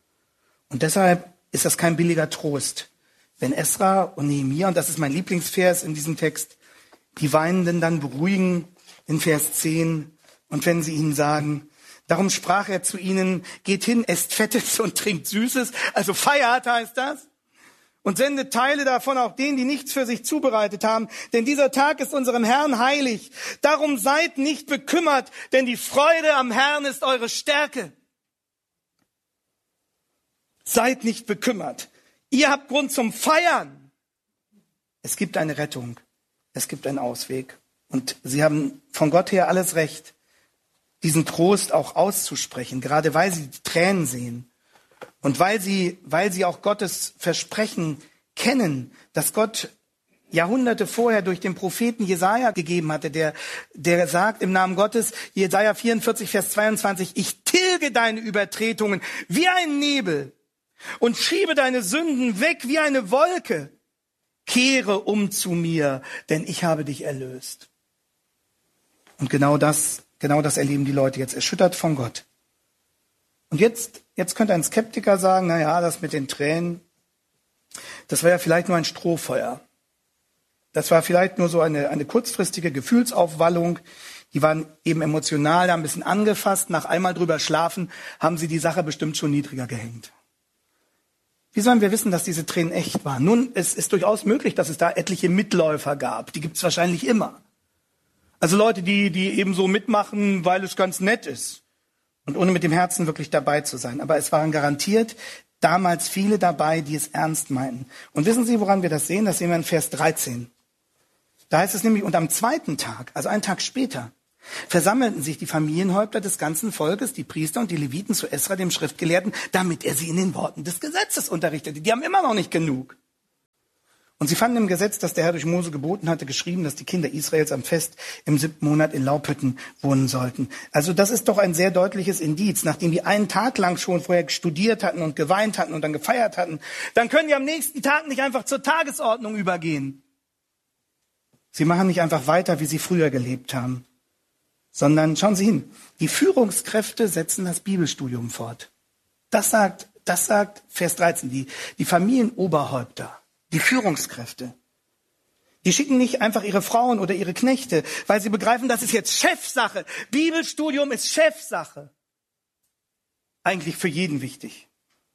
Speaker 3: Und deshalb ist das kein billiger Trost, wenn Esra und Nehemia, und das ist mein Lieblingsvers in diesem Text, die Weinenden dann beruhigen in Vers zehn und wenn sie ihnen sagen, darum sprach er zu ihnen, geht hin, esst Fettes und trinkt Süßes, also feiert heißt das. Und sendet Teile davon auch denen, die nichts für sich zubereitet haben. Denn dieser Tag ist unserem Herrn heilig. Darum seid nicht bekümmert, denn die Freude am Herrn ist eure Stärke. Seid nicht bekümmert. Ihr habt Grund zum Feiern. Es gibt eine Rettung. Es gibt einen Ausweg. Und sie haben von Gott her alles Recht, diesen Trost auch auszusprechen, gerade weil sie die Tränen sehen. Und weil sie, weil sie auch Gottes Versprechen kennen, dass Gott Jahrhunderte vorher durch den Propheten Jesaja gegeben hatte, der, der sagt im Namen Gottes, Jesaja vierundvierzig, Vers zweiundzwanzig, ich tilge deine Übertretungen wie ein Nebel und schiebe deine Sünden weg wie eine Wolke. Kehre um zu mir, denn ich habe dich erlöst. Und genau das, genau das erleben die Leute jetzt, erschüttert von Gott. Und jetzt, jetzt könnte ein Skeptiker sagen, na ja, das mit den Tränen, das war ja vielleicht nur ein Strohfeuer. Das war vielleicht nur so eine, eine kurzfristige Gefühlsaufwallung. Die waren eben emotional da ein bisschen angefasst. Nach einmal drüber schlafen, haben sie die Sache bestimmt schon niedriger gehängt. Wie sollen wir wissen, dass diese Tränen echt waren? Nun, es ist durchaus möglich, dass es da etliche Mitläufer gab. Die gibt es wahrscheinlich immer. Also Leute, die, die eben so mitmachen, weil es ganz nett ist. Und ohne mit dem Herzen wirklich dabei zu sein. Aber es waren garantiert damals viele dabei, die es ernst meinten. Und wissen Sie, woran wir das sehen? Das sehen wir in Vers dreizehn. Da heißt es nämlich, und am zweiten Tag, also einen Tag später, versammelten sich die Familienhäupter des ganzen Volkes, die Priester und die Leviten zu Esra, dem Schriftgelehrten, damit er sie in den Worten des Gesetzes unterrichtete. Die haben immer noch nicht genug. Und sie fanden im Gesetz, das der Herr durch Mose geboten hatte, geschrieben, dass die Kinder Israels am Fest im siebten Monat in Laubhütten wohnen sollten. Also das ist doch ein sehr deutliches Indiz. Nachdem die einen Tag lang schon vorher studiert hatten und geweint hatten und dann gefeiert hatten, dann können die am nächsten Tag nicht einfach zur Tagesordnung übergehen. Sie machen nicht einfach weiter, wie sie früher gelebt haben, sondern schauen Sie hin, die Führungskräfte setzen das Bibelstudium fort. Das sagt, das sagt Vers dreizehn, die, die Familienoberhäupter. Die Führungskräfte, die schicken nicht einfach ihre Frauen oder ihre Knechte, weil sie begreifen, das ist jetzt Chefsache. Bibelstudium ist Chefsache. eigentlich für jeden wichtig.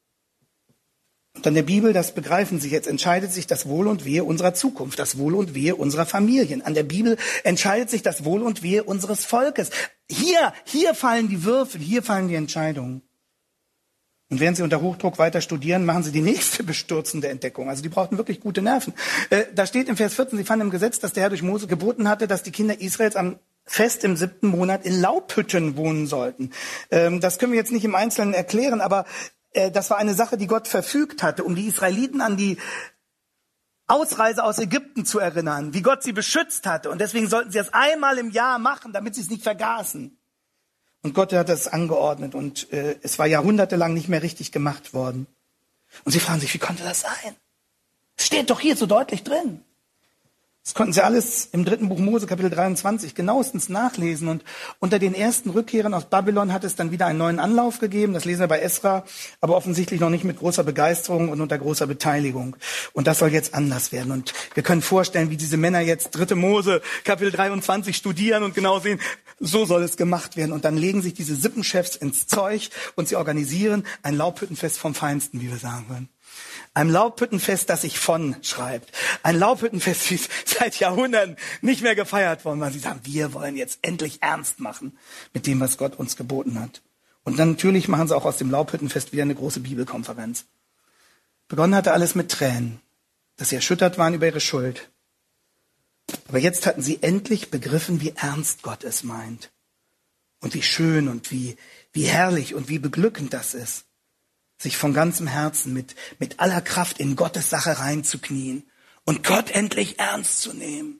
Speaker 3: Und an der Bibel, das begreifen Sie jetzt, entscheidet sich das Wohl und Wehe unserer Zukunft, das Wohl und Wehe unserer Familien. An der Bibel entscheidet sich das Wohl und Wehe unseres Volkes. Hier, hier fallen die Würfel, hier fallen die Entscheidungen. Und während Sie unter Hochdruck weiter studieren, machen Sie die nächste bestürzende Entdeckung. Also die brauchten wirklich gute Nerven. Äh, da steht im Vers vierzehn, Sie fanden im Gesetz, dass der Herr durch Mose geboten hatte, dass die Kinder Israels am Fest im siebten Monat in Laubhütten wohnen sollten. Ähm, das können wir jetzt nicht im Einzelnen erklären, aber äh, das war eine Sache, die Gott verfügt hatte, um die Israeliten an die Ausreise aus Ägypten zu erinnern, wie Gott sie beschützt hatte. Und deswegen sollten sie das einmal im Jahr machen, damit sie es nicht vergaßen. Und Gott hat das angeordnet und äh, es war jahrhundertelang nicht mehr richtig gemacht worden. Und sie fragen sich, wie konnte das sein? Es steht doch hier so deutlich drin. Das konnten sie alles im dritten Buch Mose, Kapitel dreiundzwanzig, genauestens nachlesen. Und unter den ersten Rückkehrern aus Babylon hat es dann wieder einen neuen Anlauf gegeben. Das lesen wir bei Esra, aber offensichtlich noch nicht mit großer Begeisterung und unter großer Beteiligung. Und das soll jetzt anders werden. Und wir können vorstellen, wie diese Männer jetzt dritte Mose, Kapitel dreiundzwanzig studieren und genau sehen, so soll es gemacht werden. Und dann legen sich diese Sippenchefs ins Zeug und sie organisieren ein Laubhüttenfest vom Feinsten, wie wir sagen würden. Ein Laubhüttenfest, das sich von schreibt. Ein Laubhüttenfest, wie seit Jahrhunderten nicht mehr gefeiert worden, weil sie sagen, wir wollen jetzt endlich ernst machen mit dem, was Gott uns geboten hat. Und dann natürlich machen sie auch aus dem Laubhüttenfest wieder eine große Bibelkonferenz. Begonnen hatte alles mit Tränen, dass sie erschüttert waren über ihre Schuld. Aber jetzt hatten sie endlich begriffen, wie ernst Gott es meint. Und wie schön und wie, wie herrlich und wie beglückend das ist, sich von ganzem Herzen mit, mit aller Kraft in Gottes Sache reinzuknien und Gott endlich ernst zu nehmen.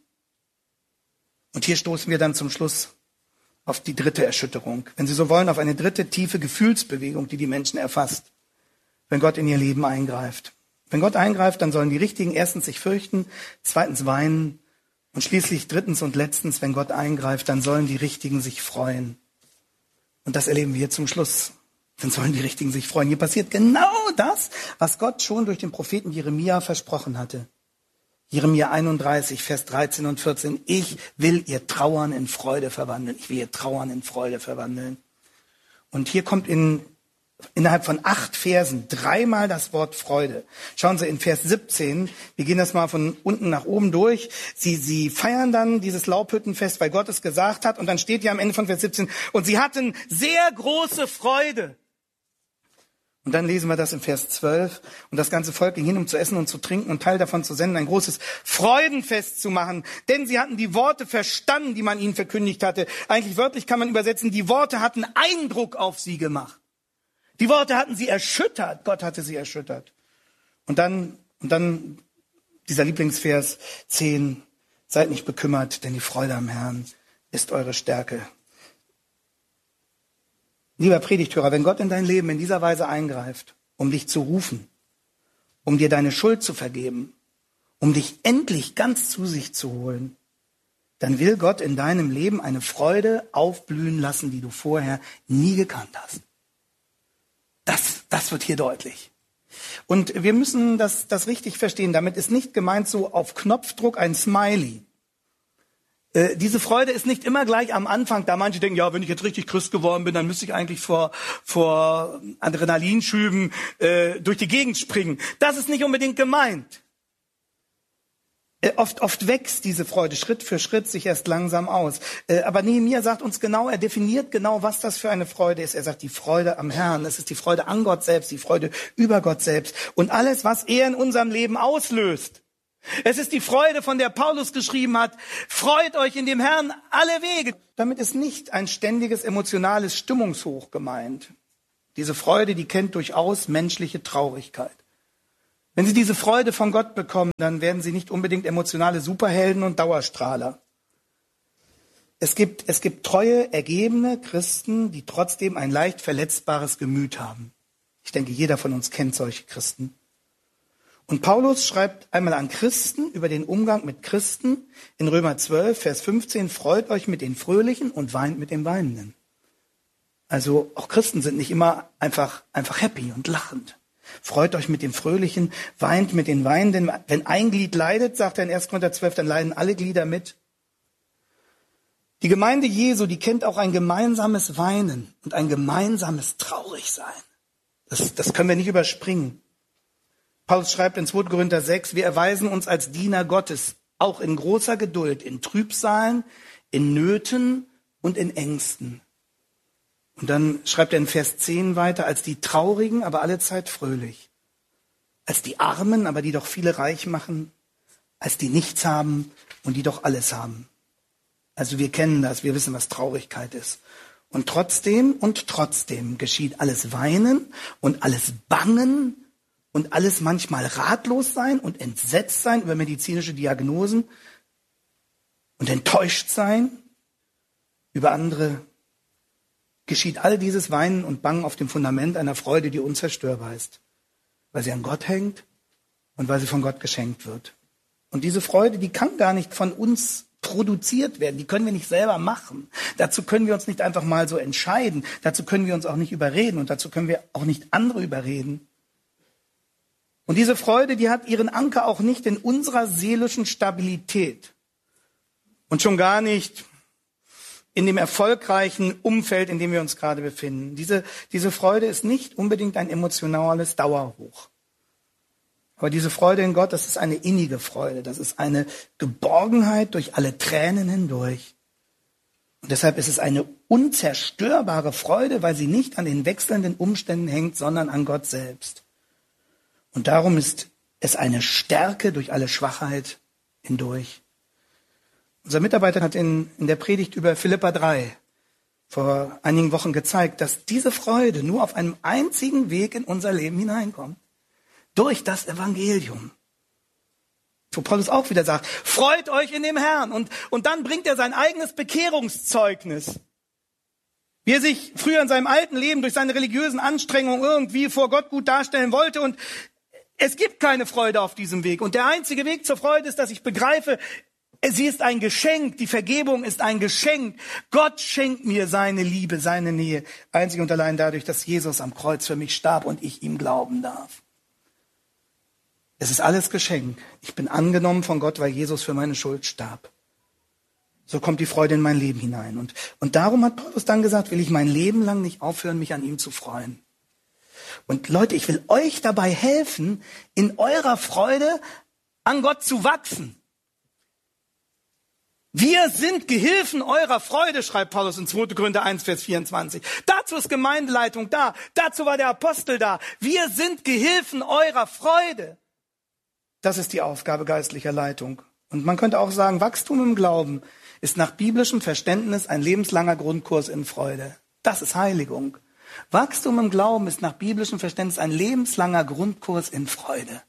Speaker 3: Und hier stoßen wir dann zum Schluss auf die dritte Erschütterung. Wenn Sie so wollen, auf eine dritte tiefe Gefühlsbewegung, die die Menschen erfasst, wenn Gott in ihr Leben eingreift. Wenn Gott eingreift, dann sollen die Richtigen erstens sich fürchten, zweitens weinen und schließlich drittens und letztens, wenn Gott eingreift, dann sollen die Richtigen sich freuen. Und das erleben wir zum Schluss. Dann sollen die Richtigen sich freuen. Hier passiert genau das, was Gott schon durch den Propheten Jeremia versprochen hatte. Jeremia einunddreißig, Vers dreizehn und vierzehn. Ich will ihr Trauern in Freude verwandeln. Ich will ihr Trauern in Freude verwandeln. Und hier kommt in, innerhalb von acht Versen dreimal das Wort Freude. Schauen Sie in Vers siebzehn. Wir gehen das mal von unten nach oben durch. Sie, sie feiern dann dieses Laubhüttenfest, weil Gott es gesagt hat. Und dann steht hier am Ende von Vers siebzehn. Und sie hatten sehr große Freude. Und dann lesen wir das im Vers zwölf. Und das ganze Volk ging hin, um zu essen und zu trinken und Teil davon zu senden, ein großes Freudenfest zu machen. Denn sie hatten die Worte verstanden, die man ihnen verkündigt hatte. Eigentlich wörtlich kann man übersetzen, die Worte hatten Eindruck auf sie gemacht. Die Worte hatten sie erschüttert. Gott hatte sie erschüttert. Und dann, und dann dieser Lieblingsvers zehn. Seid nicht bekümmert, denn die Freude am Herrn ist eure Stärke. Lieber Predigthörer, wenn Gott in dein Leben in dieser Weise eingreift, um dich zu rufen, um dir deine Schuld zu vergeben, um dich endlich ganz zu sich zu holen, dann will Gott in deinem Leben eine Freude aufblühen lassen, die du vorher nie gekannt hast. Das, das wird hier deutlich. Und wir müssen das, das richtig verstehen. Damit ist nicht gemeint so auf Knopfdruck ein Smiley. Äh, diese Freude ist nicht immer gleich am Anfang, da manche denken, ja, wenn ich jetzt richtig Christ geworden bin, dann müsste ich eigentlich vor, vor Adrenalinschüben äh, durch die Gegend springen. Das ist nicht unbedingt gemeint. Äh, oft, oft wächst diese Freude Schritt für Schritt sich erst langsam aus. Äh, aber Nehemia sagt uns genau, er definiert genau, was das für eine Freude ist. Er sagt, die Freude am Herrn. Es ist die Freude an Gott selbst, die Freude über Gott selbst. Und alles, was er in unserem Leben auslöst. Es ist die Freude, von der Paulus geschrieben hat, freut euch in dem Herrn alle Wege. Damit ist nicht ein ständiges emotionales Stimmungshoch gemeint. Diese Freude, die kennt durchaus menschliche Traurigkeit. Wenn Sie diese Freude von Gott bekommen, dann werden Sie nicht unbedingt emotionale Superhelden und Dauerstrahler. Es gibt, es gibt treue, ergebene Christen, die trotzdem ein leicht verletzbares Gemüt haben. Ich denke, jeder von uns kennt solche Christen. Und Paulus schreibt einmal an Christen über den Umgang mit Christen in Römer zwölf, Vers fünfzehn, freut euch mit den Fröhlichen und weint mit den Weinenden. Also auch Christen sind nicht immer einfach, einfach happy und lachend. Freut euch mit dem Fröhlichen, weint mit den Weinenden. Wenn ein Glied leidet, sagt er in erster Korinther zwölf, dann leiden alle Glieder mit. Die Gemeinde Jesu, die kennt auch ein gemeinsames Weinen und ein gemeinsames Traurigsein. Das, das können wir nicht überspringen. Paulus schreibt in zweiter Korinther sechs, wir erweisen uns als Diener Gottes, auch in großer Geduld, in Trübsalen, in Nöten und in Ängsten. Und dann schreibt er in Vers zehn weiter, als die Traurigen, aber allezeit fröhlich. Als die Armen, aber die doch viele reich machen. Als die nichts haben und die doch alles haben. Also wir kennen das, wir wissen, was Traurigkeit ist. Und trotzdem und trotzdem geschieht alles Weinen und alles Bangen und alles manchmal ratlos sein und entsetzt sein über medizinische Diagnosen und enttäuscht sein über andere. Geschieht all dieses Weinen und Bangen auf dem Fundament einer Freude, die unzerstörbar ist, weil sie an Gott hängt und weil sie von Gott geschenkt wird. Und diese Freude, die kann gar nicht von uns produziert werden, die können wir nicht selber machen. Dazu können wir uns nicht einfach mal so entscheiden, dazu können wir uns auch nicht überreden und dazu können wir auch nicht andere überreden. Und diese Freude, die hat ihren Anker auch nicht in unserer seelischen Stabilität und schon gar nicht in dem erfolgreichen Umfeld, in dem wir uns gerade befinden. Diese, diese Freude ist nicht unbedingt ein emotionales Dauerhoch. Aber diese Freude in Gott, das ist eine innige Freude. Das ist eine Geborgenheit durch alle Tränen hindurch. Und deshalb ist es eine unzerstörbare Freude, weil sie nicht an den wechselnden Umständen hängt, sondern an Gott selbst. Und darum ist es eine Stärke durch alle Schwachheit hindurch. Unser Mitarbeiter hat in, in der Predigt über Philipper drei vor einigen Wochen gezeigt, dass diese Freude nur auf einem einzigen Weg in unser Leben hineinkommt. Durch das Evangelium. Wo Paulus auch wieder sagt, freut euch in dem Herrn. Und, und dann bringt er sein eigenes Bekehrungszeugnis. Wie er sich früher in seinem alten Leben durch seine religiösen Anstrengungen irgendwie vor Gott gut darstellen wollte. Und es gibt keine Freude auf diesem Weg. Und der einzige Weg zur Freude ist, dass ich begreife, sie ist ein Geschenk. Die Vergebung ist ein Geschenk. Gott schenkt mir seine Liebe, seine Nähe. Einzig und allein dadurch, dass Jesus am Kreuz für mich starb und ich ihm glauben darf. Es ist alles Geschenk. Ich bin angenommen von Gott, weil Jesus für meine Schuld starb. So kommt die Freude in mein Leben hinein. Und, und darum hat Paulus dann gesagt, will ich mein Leben lang nicht aufhören, mich an ihm zu freuen. Und Leute, ich will euch dabei helfen, in eurer Freude an Gott zu wachsen. Wir sind Gehilfen eurer Freude, schreibt Paulus in zweiter Korinther eins, Vers vierundzwanzig. Dazu ist Gemeindeleitung da. Dazu war der Apostel da. Wir sind Gehilfen eurer Freude. Das ist die Aufgabe geistlicher Leitung. Und man könnte auch sagen, Wachstum im Glauben ist nach biblischem Verständnis ein lebenslanger Grundkurs in Freude. Das ist Heiligung. Wachstum im Glauben ist nach biblischem Verständnis ein lebenslanger Grundkurs in Freude.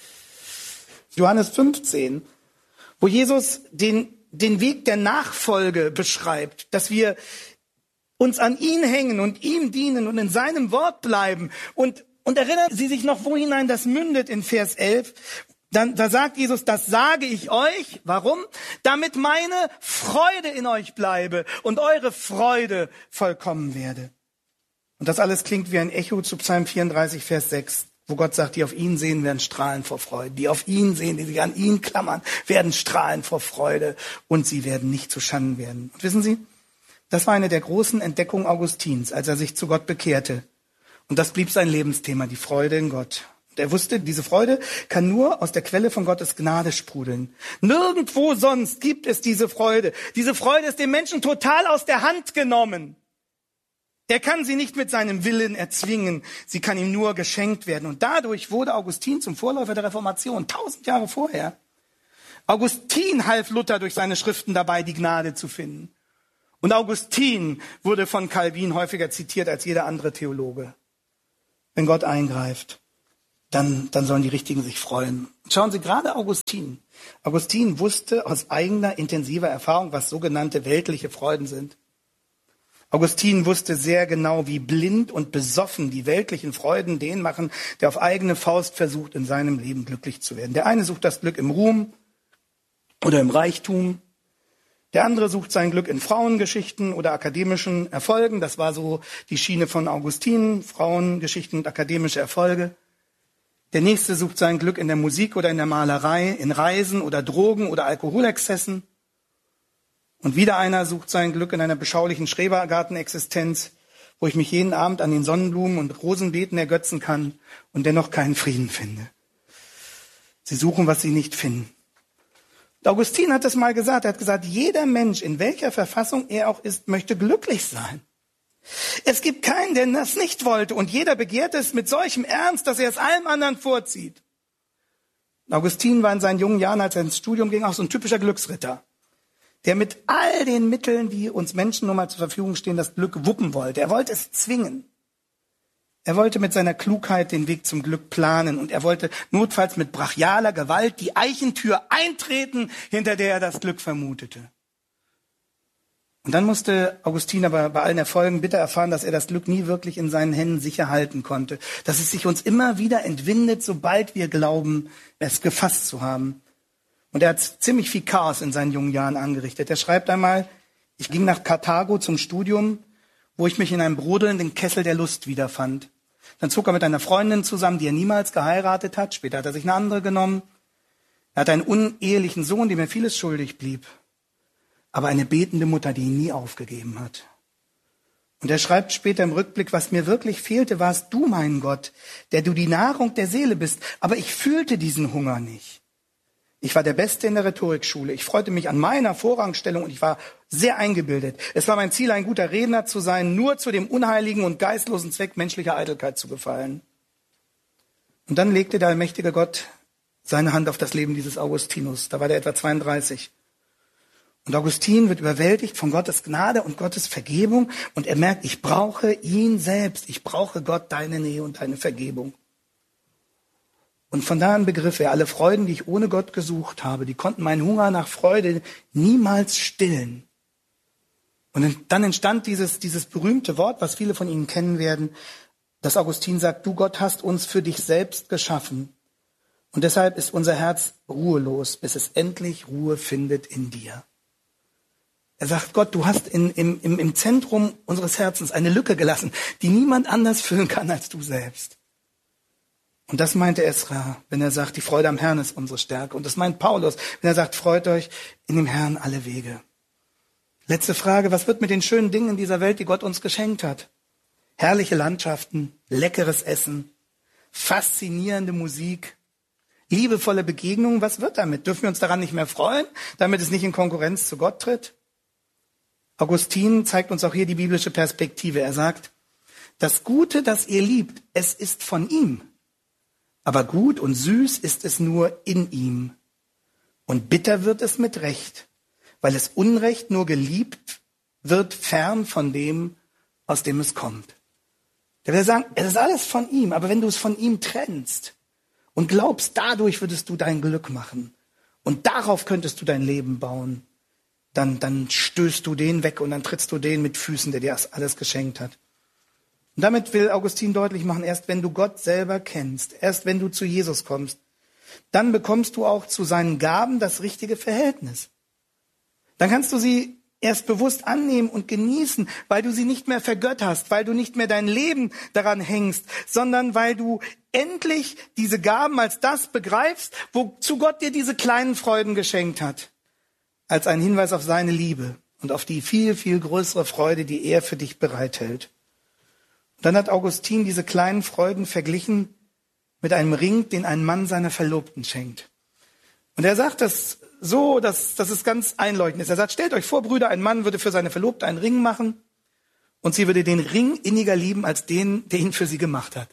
Speaker 3: Johannes fünfzehn, wo Jesus den, den Weg der Nachfolge beschreibt, dass wir uns an ihn hängen und ihm dienen und in seinem Wort bleiben. Und, und erinnern Sie sich noch, wo hinein das mündet in Vers elf? Dann, da sagt Jesus, das sage ich euch. Warum? Damit meine Freude in euch bleibe und eure Freude vollkommen werde. Und das alles klingt wie ein Echo zu Psalm vierunddreißig, Vers sechs, wo Gott sagt, die auf ihn sehen, werden strahlen vor Freude. Die auf ihn sehen, die sich an ihn klammern, werden strahlen vor Freude und sie werden nicht zu Schanden werden. Und wissen Sie, das war eine der großen Entdeckungen Augustins, als er sich zu Gott bekehrte. Und das blieb sein Lebensthema, die Freude in Gott. Er wusste, diese Freude kann nur aus der Quelle von Gottes Gnade sprudeln. Nirgendwo sonst gibt es diese Freude. Diese Freude ist dem Menschen total aus der Hand genommen. Er kann sie nicht mit seinem Willen erzwingen. Sie kann ihm nur geschenkt werden. Und dadurch wurde Augustin zum Vorläufer der Reformation, tausend Jahre vorher. Augustin half Luther durch seine Schriften dabei, die Gnade zu finden. Und Augustin wurde von Calvin häufiger zitiert als jeder andere Theologe. Wenn Gott eingreift, Dann, dann sollen die Richtigen sich freuen. Schauen Sie, gerade Augustin. Augustin wusste aus eigener intensiver Erfahrung, was sogenannte weltliche Freuden sind. Augustin wusste sehr genau, wie blind und besoffen die weltlichen Freuden den machen, der auf eigene Faust versucht, in seinem Leben glücklich zu werden. Der eine sucht das Glück im Ruhm oder im Reichtum. Der andere sucht sein Glück in Frauengeschichten oder akademischen Erfolgen. Das war so die Schiene von Augustin, Frauengeschichten und akademische Erfolge. Der nächste sucht sein Glück in der Musik oder in der Malerei, in Reisen oder Drogen oder Alkoholexzessen. Und wieder einer sucht sein Glück in einer beschaulichen Schrebergartenexistenz, wo ich mich jeden Abend an den Sonnenblumen und Rosenbeeten ergötzen kann und dennoch keinen Frieden finde. Sie suchen, was sie nicht finden. Augustin hat das mal gesagt. Er hat gesagt, jeder Mensch, in welcher Verfassung er auch ist, möchte glücklich sein. Es gibt keinen, der das nicht wollte. Und jeder begehrt es mit solchem Ernst, dass er es allem anderen vorzieht. Augustin war in seinen jungen Jahren, als er ins Studium ging, auch so ein typischer Glücksritter, der mit all den Mitteln, die uns Menschen nun mal zur Verfügung stehen, das Glück wuppen wollte. Er wollte es zwingen. Er wollte mit seiner Klugheit den Weg zum Glück planen und er wollte notfalls mit brachialer Gewalt die Eichentür eintreten, hinter der er das Glück vermutete. Und dann musste Augustin aber bei allen Erfolgen bitter erfahren, dass er das Glück nie wirklich in seinen Händen sicher halten konnte, dass es sich uns immer wieder entwindet, sobald wir glauben, es gefasst zu haben. Und er hat ziemlich viel Chaos in seinen jungen Jahren angerichtet. Er schreibt einmal, ich ging nach Karthago zum Studium, wo ich mich in einem brodelnden Kessel der Lust wiederfand. Dann zog er mit einer Freundin zusammen, die er niemals geheiratet hat. Später hat er sich eine andere genommen. Er hatte einen unehelichen Sohn, dem er vieles schuldig blieb. Aber eine betende Mutter, die ihn nie aufgegeben hat. Und er schreibt später im Rückblick, was mir wirklich fehlte, warst du, mein Gott, der du die Nahrung der Seele bist. Aber ich fühlte diesen Hunger nicht. Ich war der Beste in der Rhetorikschule. Ich freute mich an meiner Vorrangstellung und ich war sehr eingebildet. Es war mein Ziel, ein guter Redner zu sein, nur zu dem unheiligen und geistlosen Zweck menschlicher Eitelkeit zu gefallen. Und dann legte der allmächtige Gott seine Hand auf das Leben dieses Augustinus. Da war der etwa zweiunddreißig. Und Augustin wird überwältigt von Gottes Gnade und Gottes Vergebung und er merkt, ich brauche ihn selbst. Ich brauche Gott, deine Nähe und deine Vergebung. Und von da an begriff er, alle Freuden, die ich ohne Gott gesucht habe, die konnten meinen Hunger nach Freude niemals stillen. Und dann entstand dieses, dieses berühmte Wort, was viele von Ihnen kennen werden, dass Augustin sagt, du Gott hast uns für dich selbst geschaffen. Und deshalb ist unser Herz ruhelos, bis es endlich Ruhe findet in dir. Er sagt, Gott, du hast in, im, im, im Zentrum unseres Herzens eine Lücke gelassen, die niemand anders füllen kann als du selbst. Und das meinte Esra, wenn er sagt, die Freude am Herrn ist unsere Stärke. Und das meint Paulus, wenn er sagt, freut euch in dem Herrn alle Wege. Letzte Frage, was wird mit den schönen Dingen in dieser Welt, die Gott uns geschenkt hat? Herrliche Landschaften, leckeres Essen, faszinierende Musik, liebevolle Begegnungen. Was wird damit? Dürfen wir uns daran nicht mehr freuen, damit es nicht in Konkurrenz zu Gott tritt? Augustin zeigt uns auch hier die biblische Perspektive. Er sagt, das Gute, das ihr liebt, es ist von ihm. Aber gut und süß ist es nur in ihm. Und bitter wird es mit Recht, weil es Unrecht nur geliebt wird, fern von dem, aus dem es kommt. Der will sagen, es ist alles von ihm, aber wenn du es von ihm trennst und glaubst, dadurch würdest du dein Glück machen und darauf könntest du dein Leben bauen, dann, dann stößt du den weg und dann trittst du den mit Füßen, der dir alles geschenkt hat. Und damit will Augustin deutlich machen, erst wenn du Gott selber kennst, erst wenn du zu Jesus kommst, dann bekommst du auch zu seinen Gaben das richtige Verhältnis. Dann kannst du sie erst bewusst annehmen und genießen, weil du sie nicht mehr vergötterst, weil du nicht mehr dein Leben daran hängst, sondern weil du endlich diese Gaben als das begreifst, wozu Gott dir diese kleinen Freuden geschenkt hat, als ein Hinweis auf seine Liebe und auf die viel, viel größere Freude, die er für dich bereithält. Und dann hat Augustin diese kleinen Freuden verglichen mit einem Ring, den ein Mann seiner Verlobten schenkt. Und er sagt das so, dass, dass es ganz einleuchtend ist. Er sagt, stellt euch vor, Brüder, ein Mann würde für seine Verlobte einen Ring machen und sie würde den Ring inniger lieben als den, der ihn für sie gemacht hat.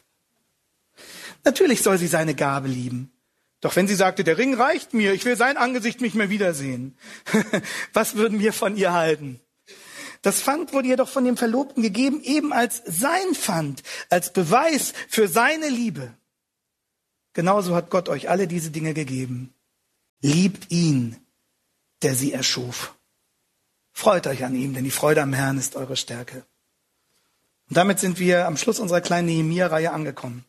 Speaker 3: Natürlich soll sie seine Gabe lieben. Doch wenn sie sagte, der Ring reicht mir, ich will sein Angesicht nicht mehr wiedersehen, was würden wir von ihr halten? Das Pfand wurde ihr doch von dem Verlobten gegeben, eben als sein Pfand, als Beweis für seine Liebe. Genauso hat Gott euch alle diese Dinge gegeben. Liebt ihn, der sie erschuf. Freut euch an ihm, denn die Freude am Herrn ist eure Stärke. Und damit sind wir am Schluss unserer kleinen Nehemia-Reihe angekommen.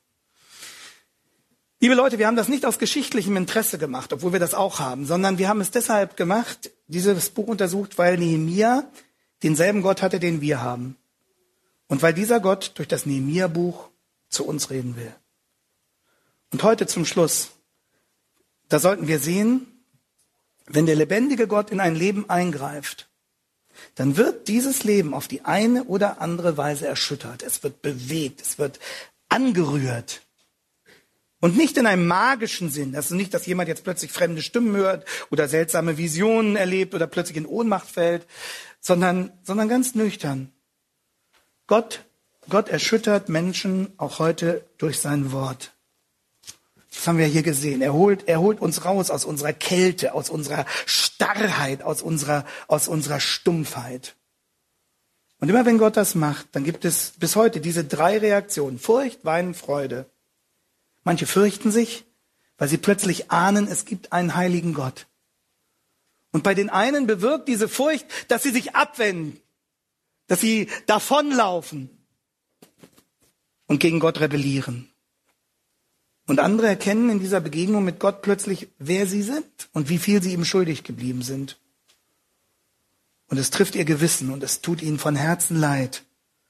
Speaker 3: Liebe Leute, wir haben das nicht aus geschichtlichem Interesse gemacht, obwohl wir das auch haben, sondern wir haben es deshalb gemacht, dieses Buch untersucht, weil Nehemia denselben Gott hatte, den wir haben. Und weil dieser Gott durch das Nehemia-Buch zu uns reden will. Und heute zum Schluss, da sollten wir sehen, wenn der lebendige Gott in ein Leben eingreift, dann wird dieses Leben auf die eine oder andere Weise erschüttert. Es wird bewegt, es wird angerührt. Und nicht in einem magischen Sinn. Das ist nicht, dass jemand jetzt plötzlich fremde Stimmen hört oder seltsame Visionen erlebt oder plötzlich in Ohnmacht fällt, sondern, sondern ganz nüchtern. Gott, Gott erschüttert Menschen auch heute durch sein Wort. Das haben wir hier gesehen. Er holt, er holt uns raus aus unserer Kälte, aus unserer Starrheit, aus unserer, aus unserer Stumpfheit. Und immer wenn Gott das macht, dann gibt es bis heute diese drei Reaktionen. Furcht, Weinen, Freude. Manche fürchten sich, weil sie plötzlich ahnen, es gibt einen heiligen Gott. Und bei den einen bewirkt diese Furcht, dass sie sich abwenden, dass sie davonlaufen und gegen Gott rebellieren. Und andere erkennen in dieser Begegnung mit Gott plötzlich, wer sie sind und wie viel sie ihm schuldig geblieben sind. Und es trifft ihr Gewissen und es tut ihnen von Herzen leid.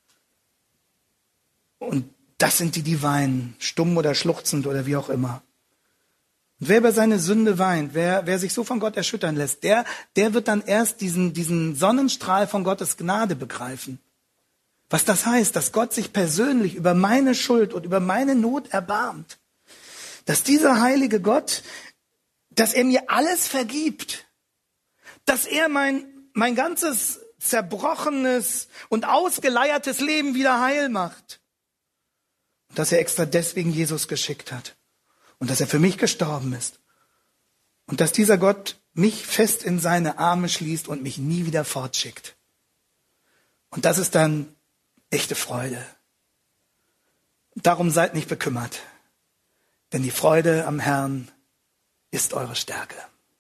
Speaker 3: Und das sind die, die weinen, stumm oder schluchzend oder wie auch immer. Und wer über seine Sünde weint, wer, wer sich so von Gott erschüttern lässt, der, der wird dann erst diesen, diesen Sonnenstrahl von Gottes Gnade begreifen. Was das heißt, dass Gott sich persönlich über meine Schuld und über meine Not erbarmt. Dass dieser heilige Gott, dass er mir alles vergibt. Dass er mein, mein ganzes zerbrochenes und ausgeleiertes Leben wieder heil macht. Und dass er extra deswegen Jesus geschickt hat. Und dass er für mich gestorben ist. Und dass dieser Gott mich fest in seine Arme schließt und mich nie wieder fortschickt. Und das ist dann echte Freude. Darum seid nicht bekümmert. Denn die Freude am Herrn ist eure Stärke.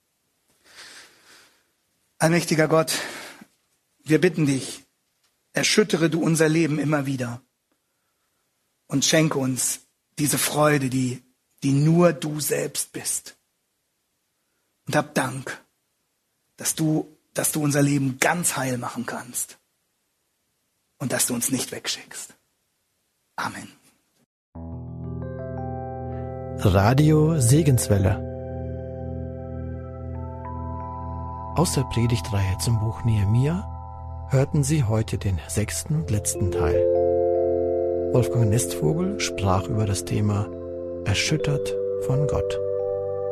Speaker 3: Allmächtiger Gott, wir bitten dich, erschüttere du unser Leben immer wieder. Und schenke uns diese Freude, die, die nur du selbst bist. Und hab Dank, dass du, dass du unser Leben ganz heil machen kannst. Und dass du uns nicht wegschickst. Amen.
Speaker 2: Radio Segenswelle. Aus der Predigtreihe zum Buch Nehemia hörten Sie heute den sechsten und letzten Teil. Wolfgang Nestvogel sprach über das Thema Erschüttert von Gott.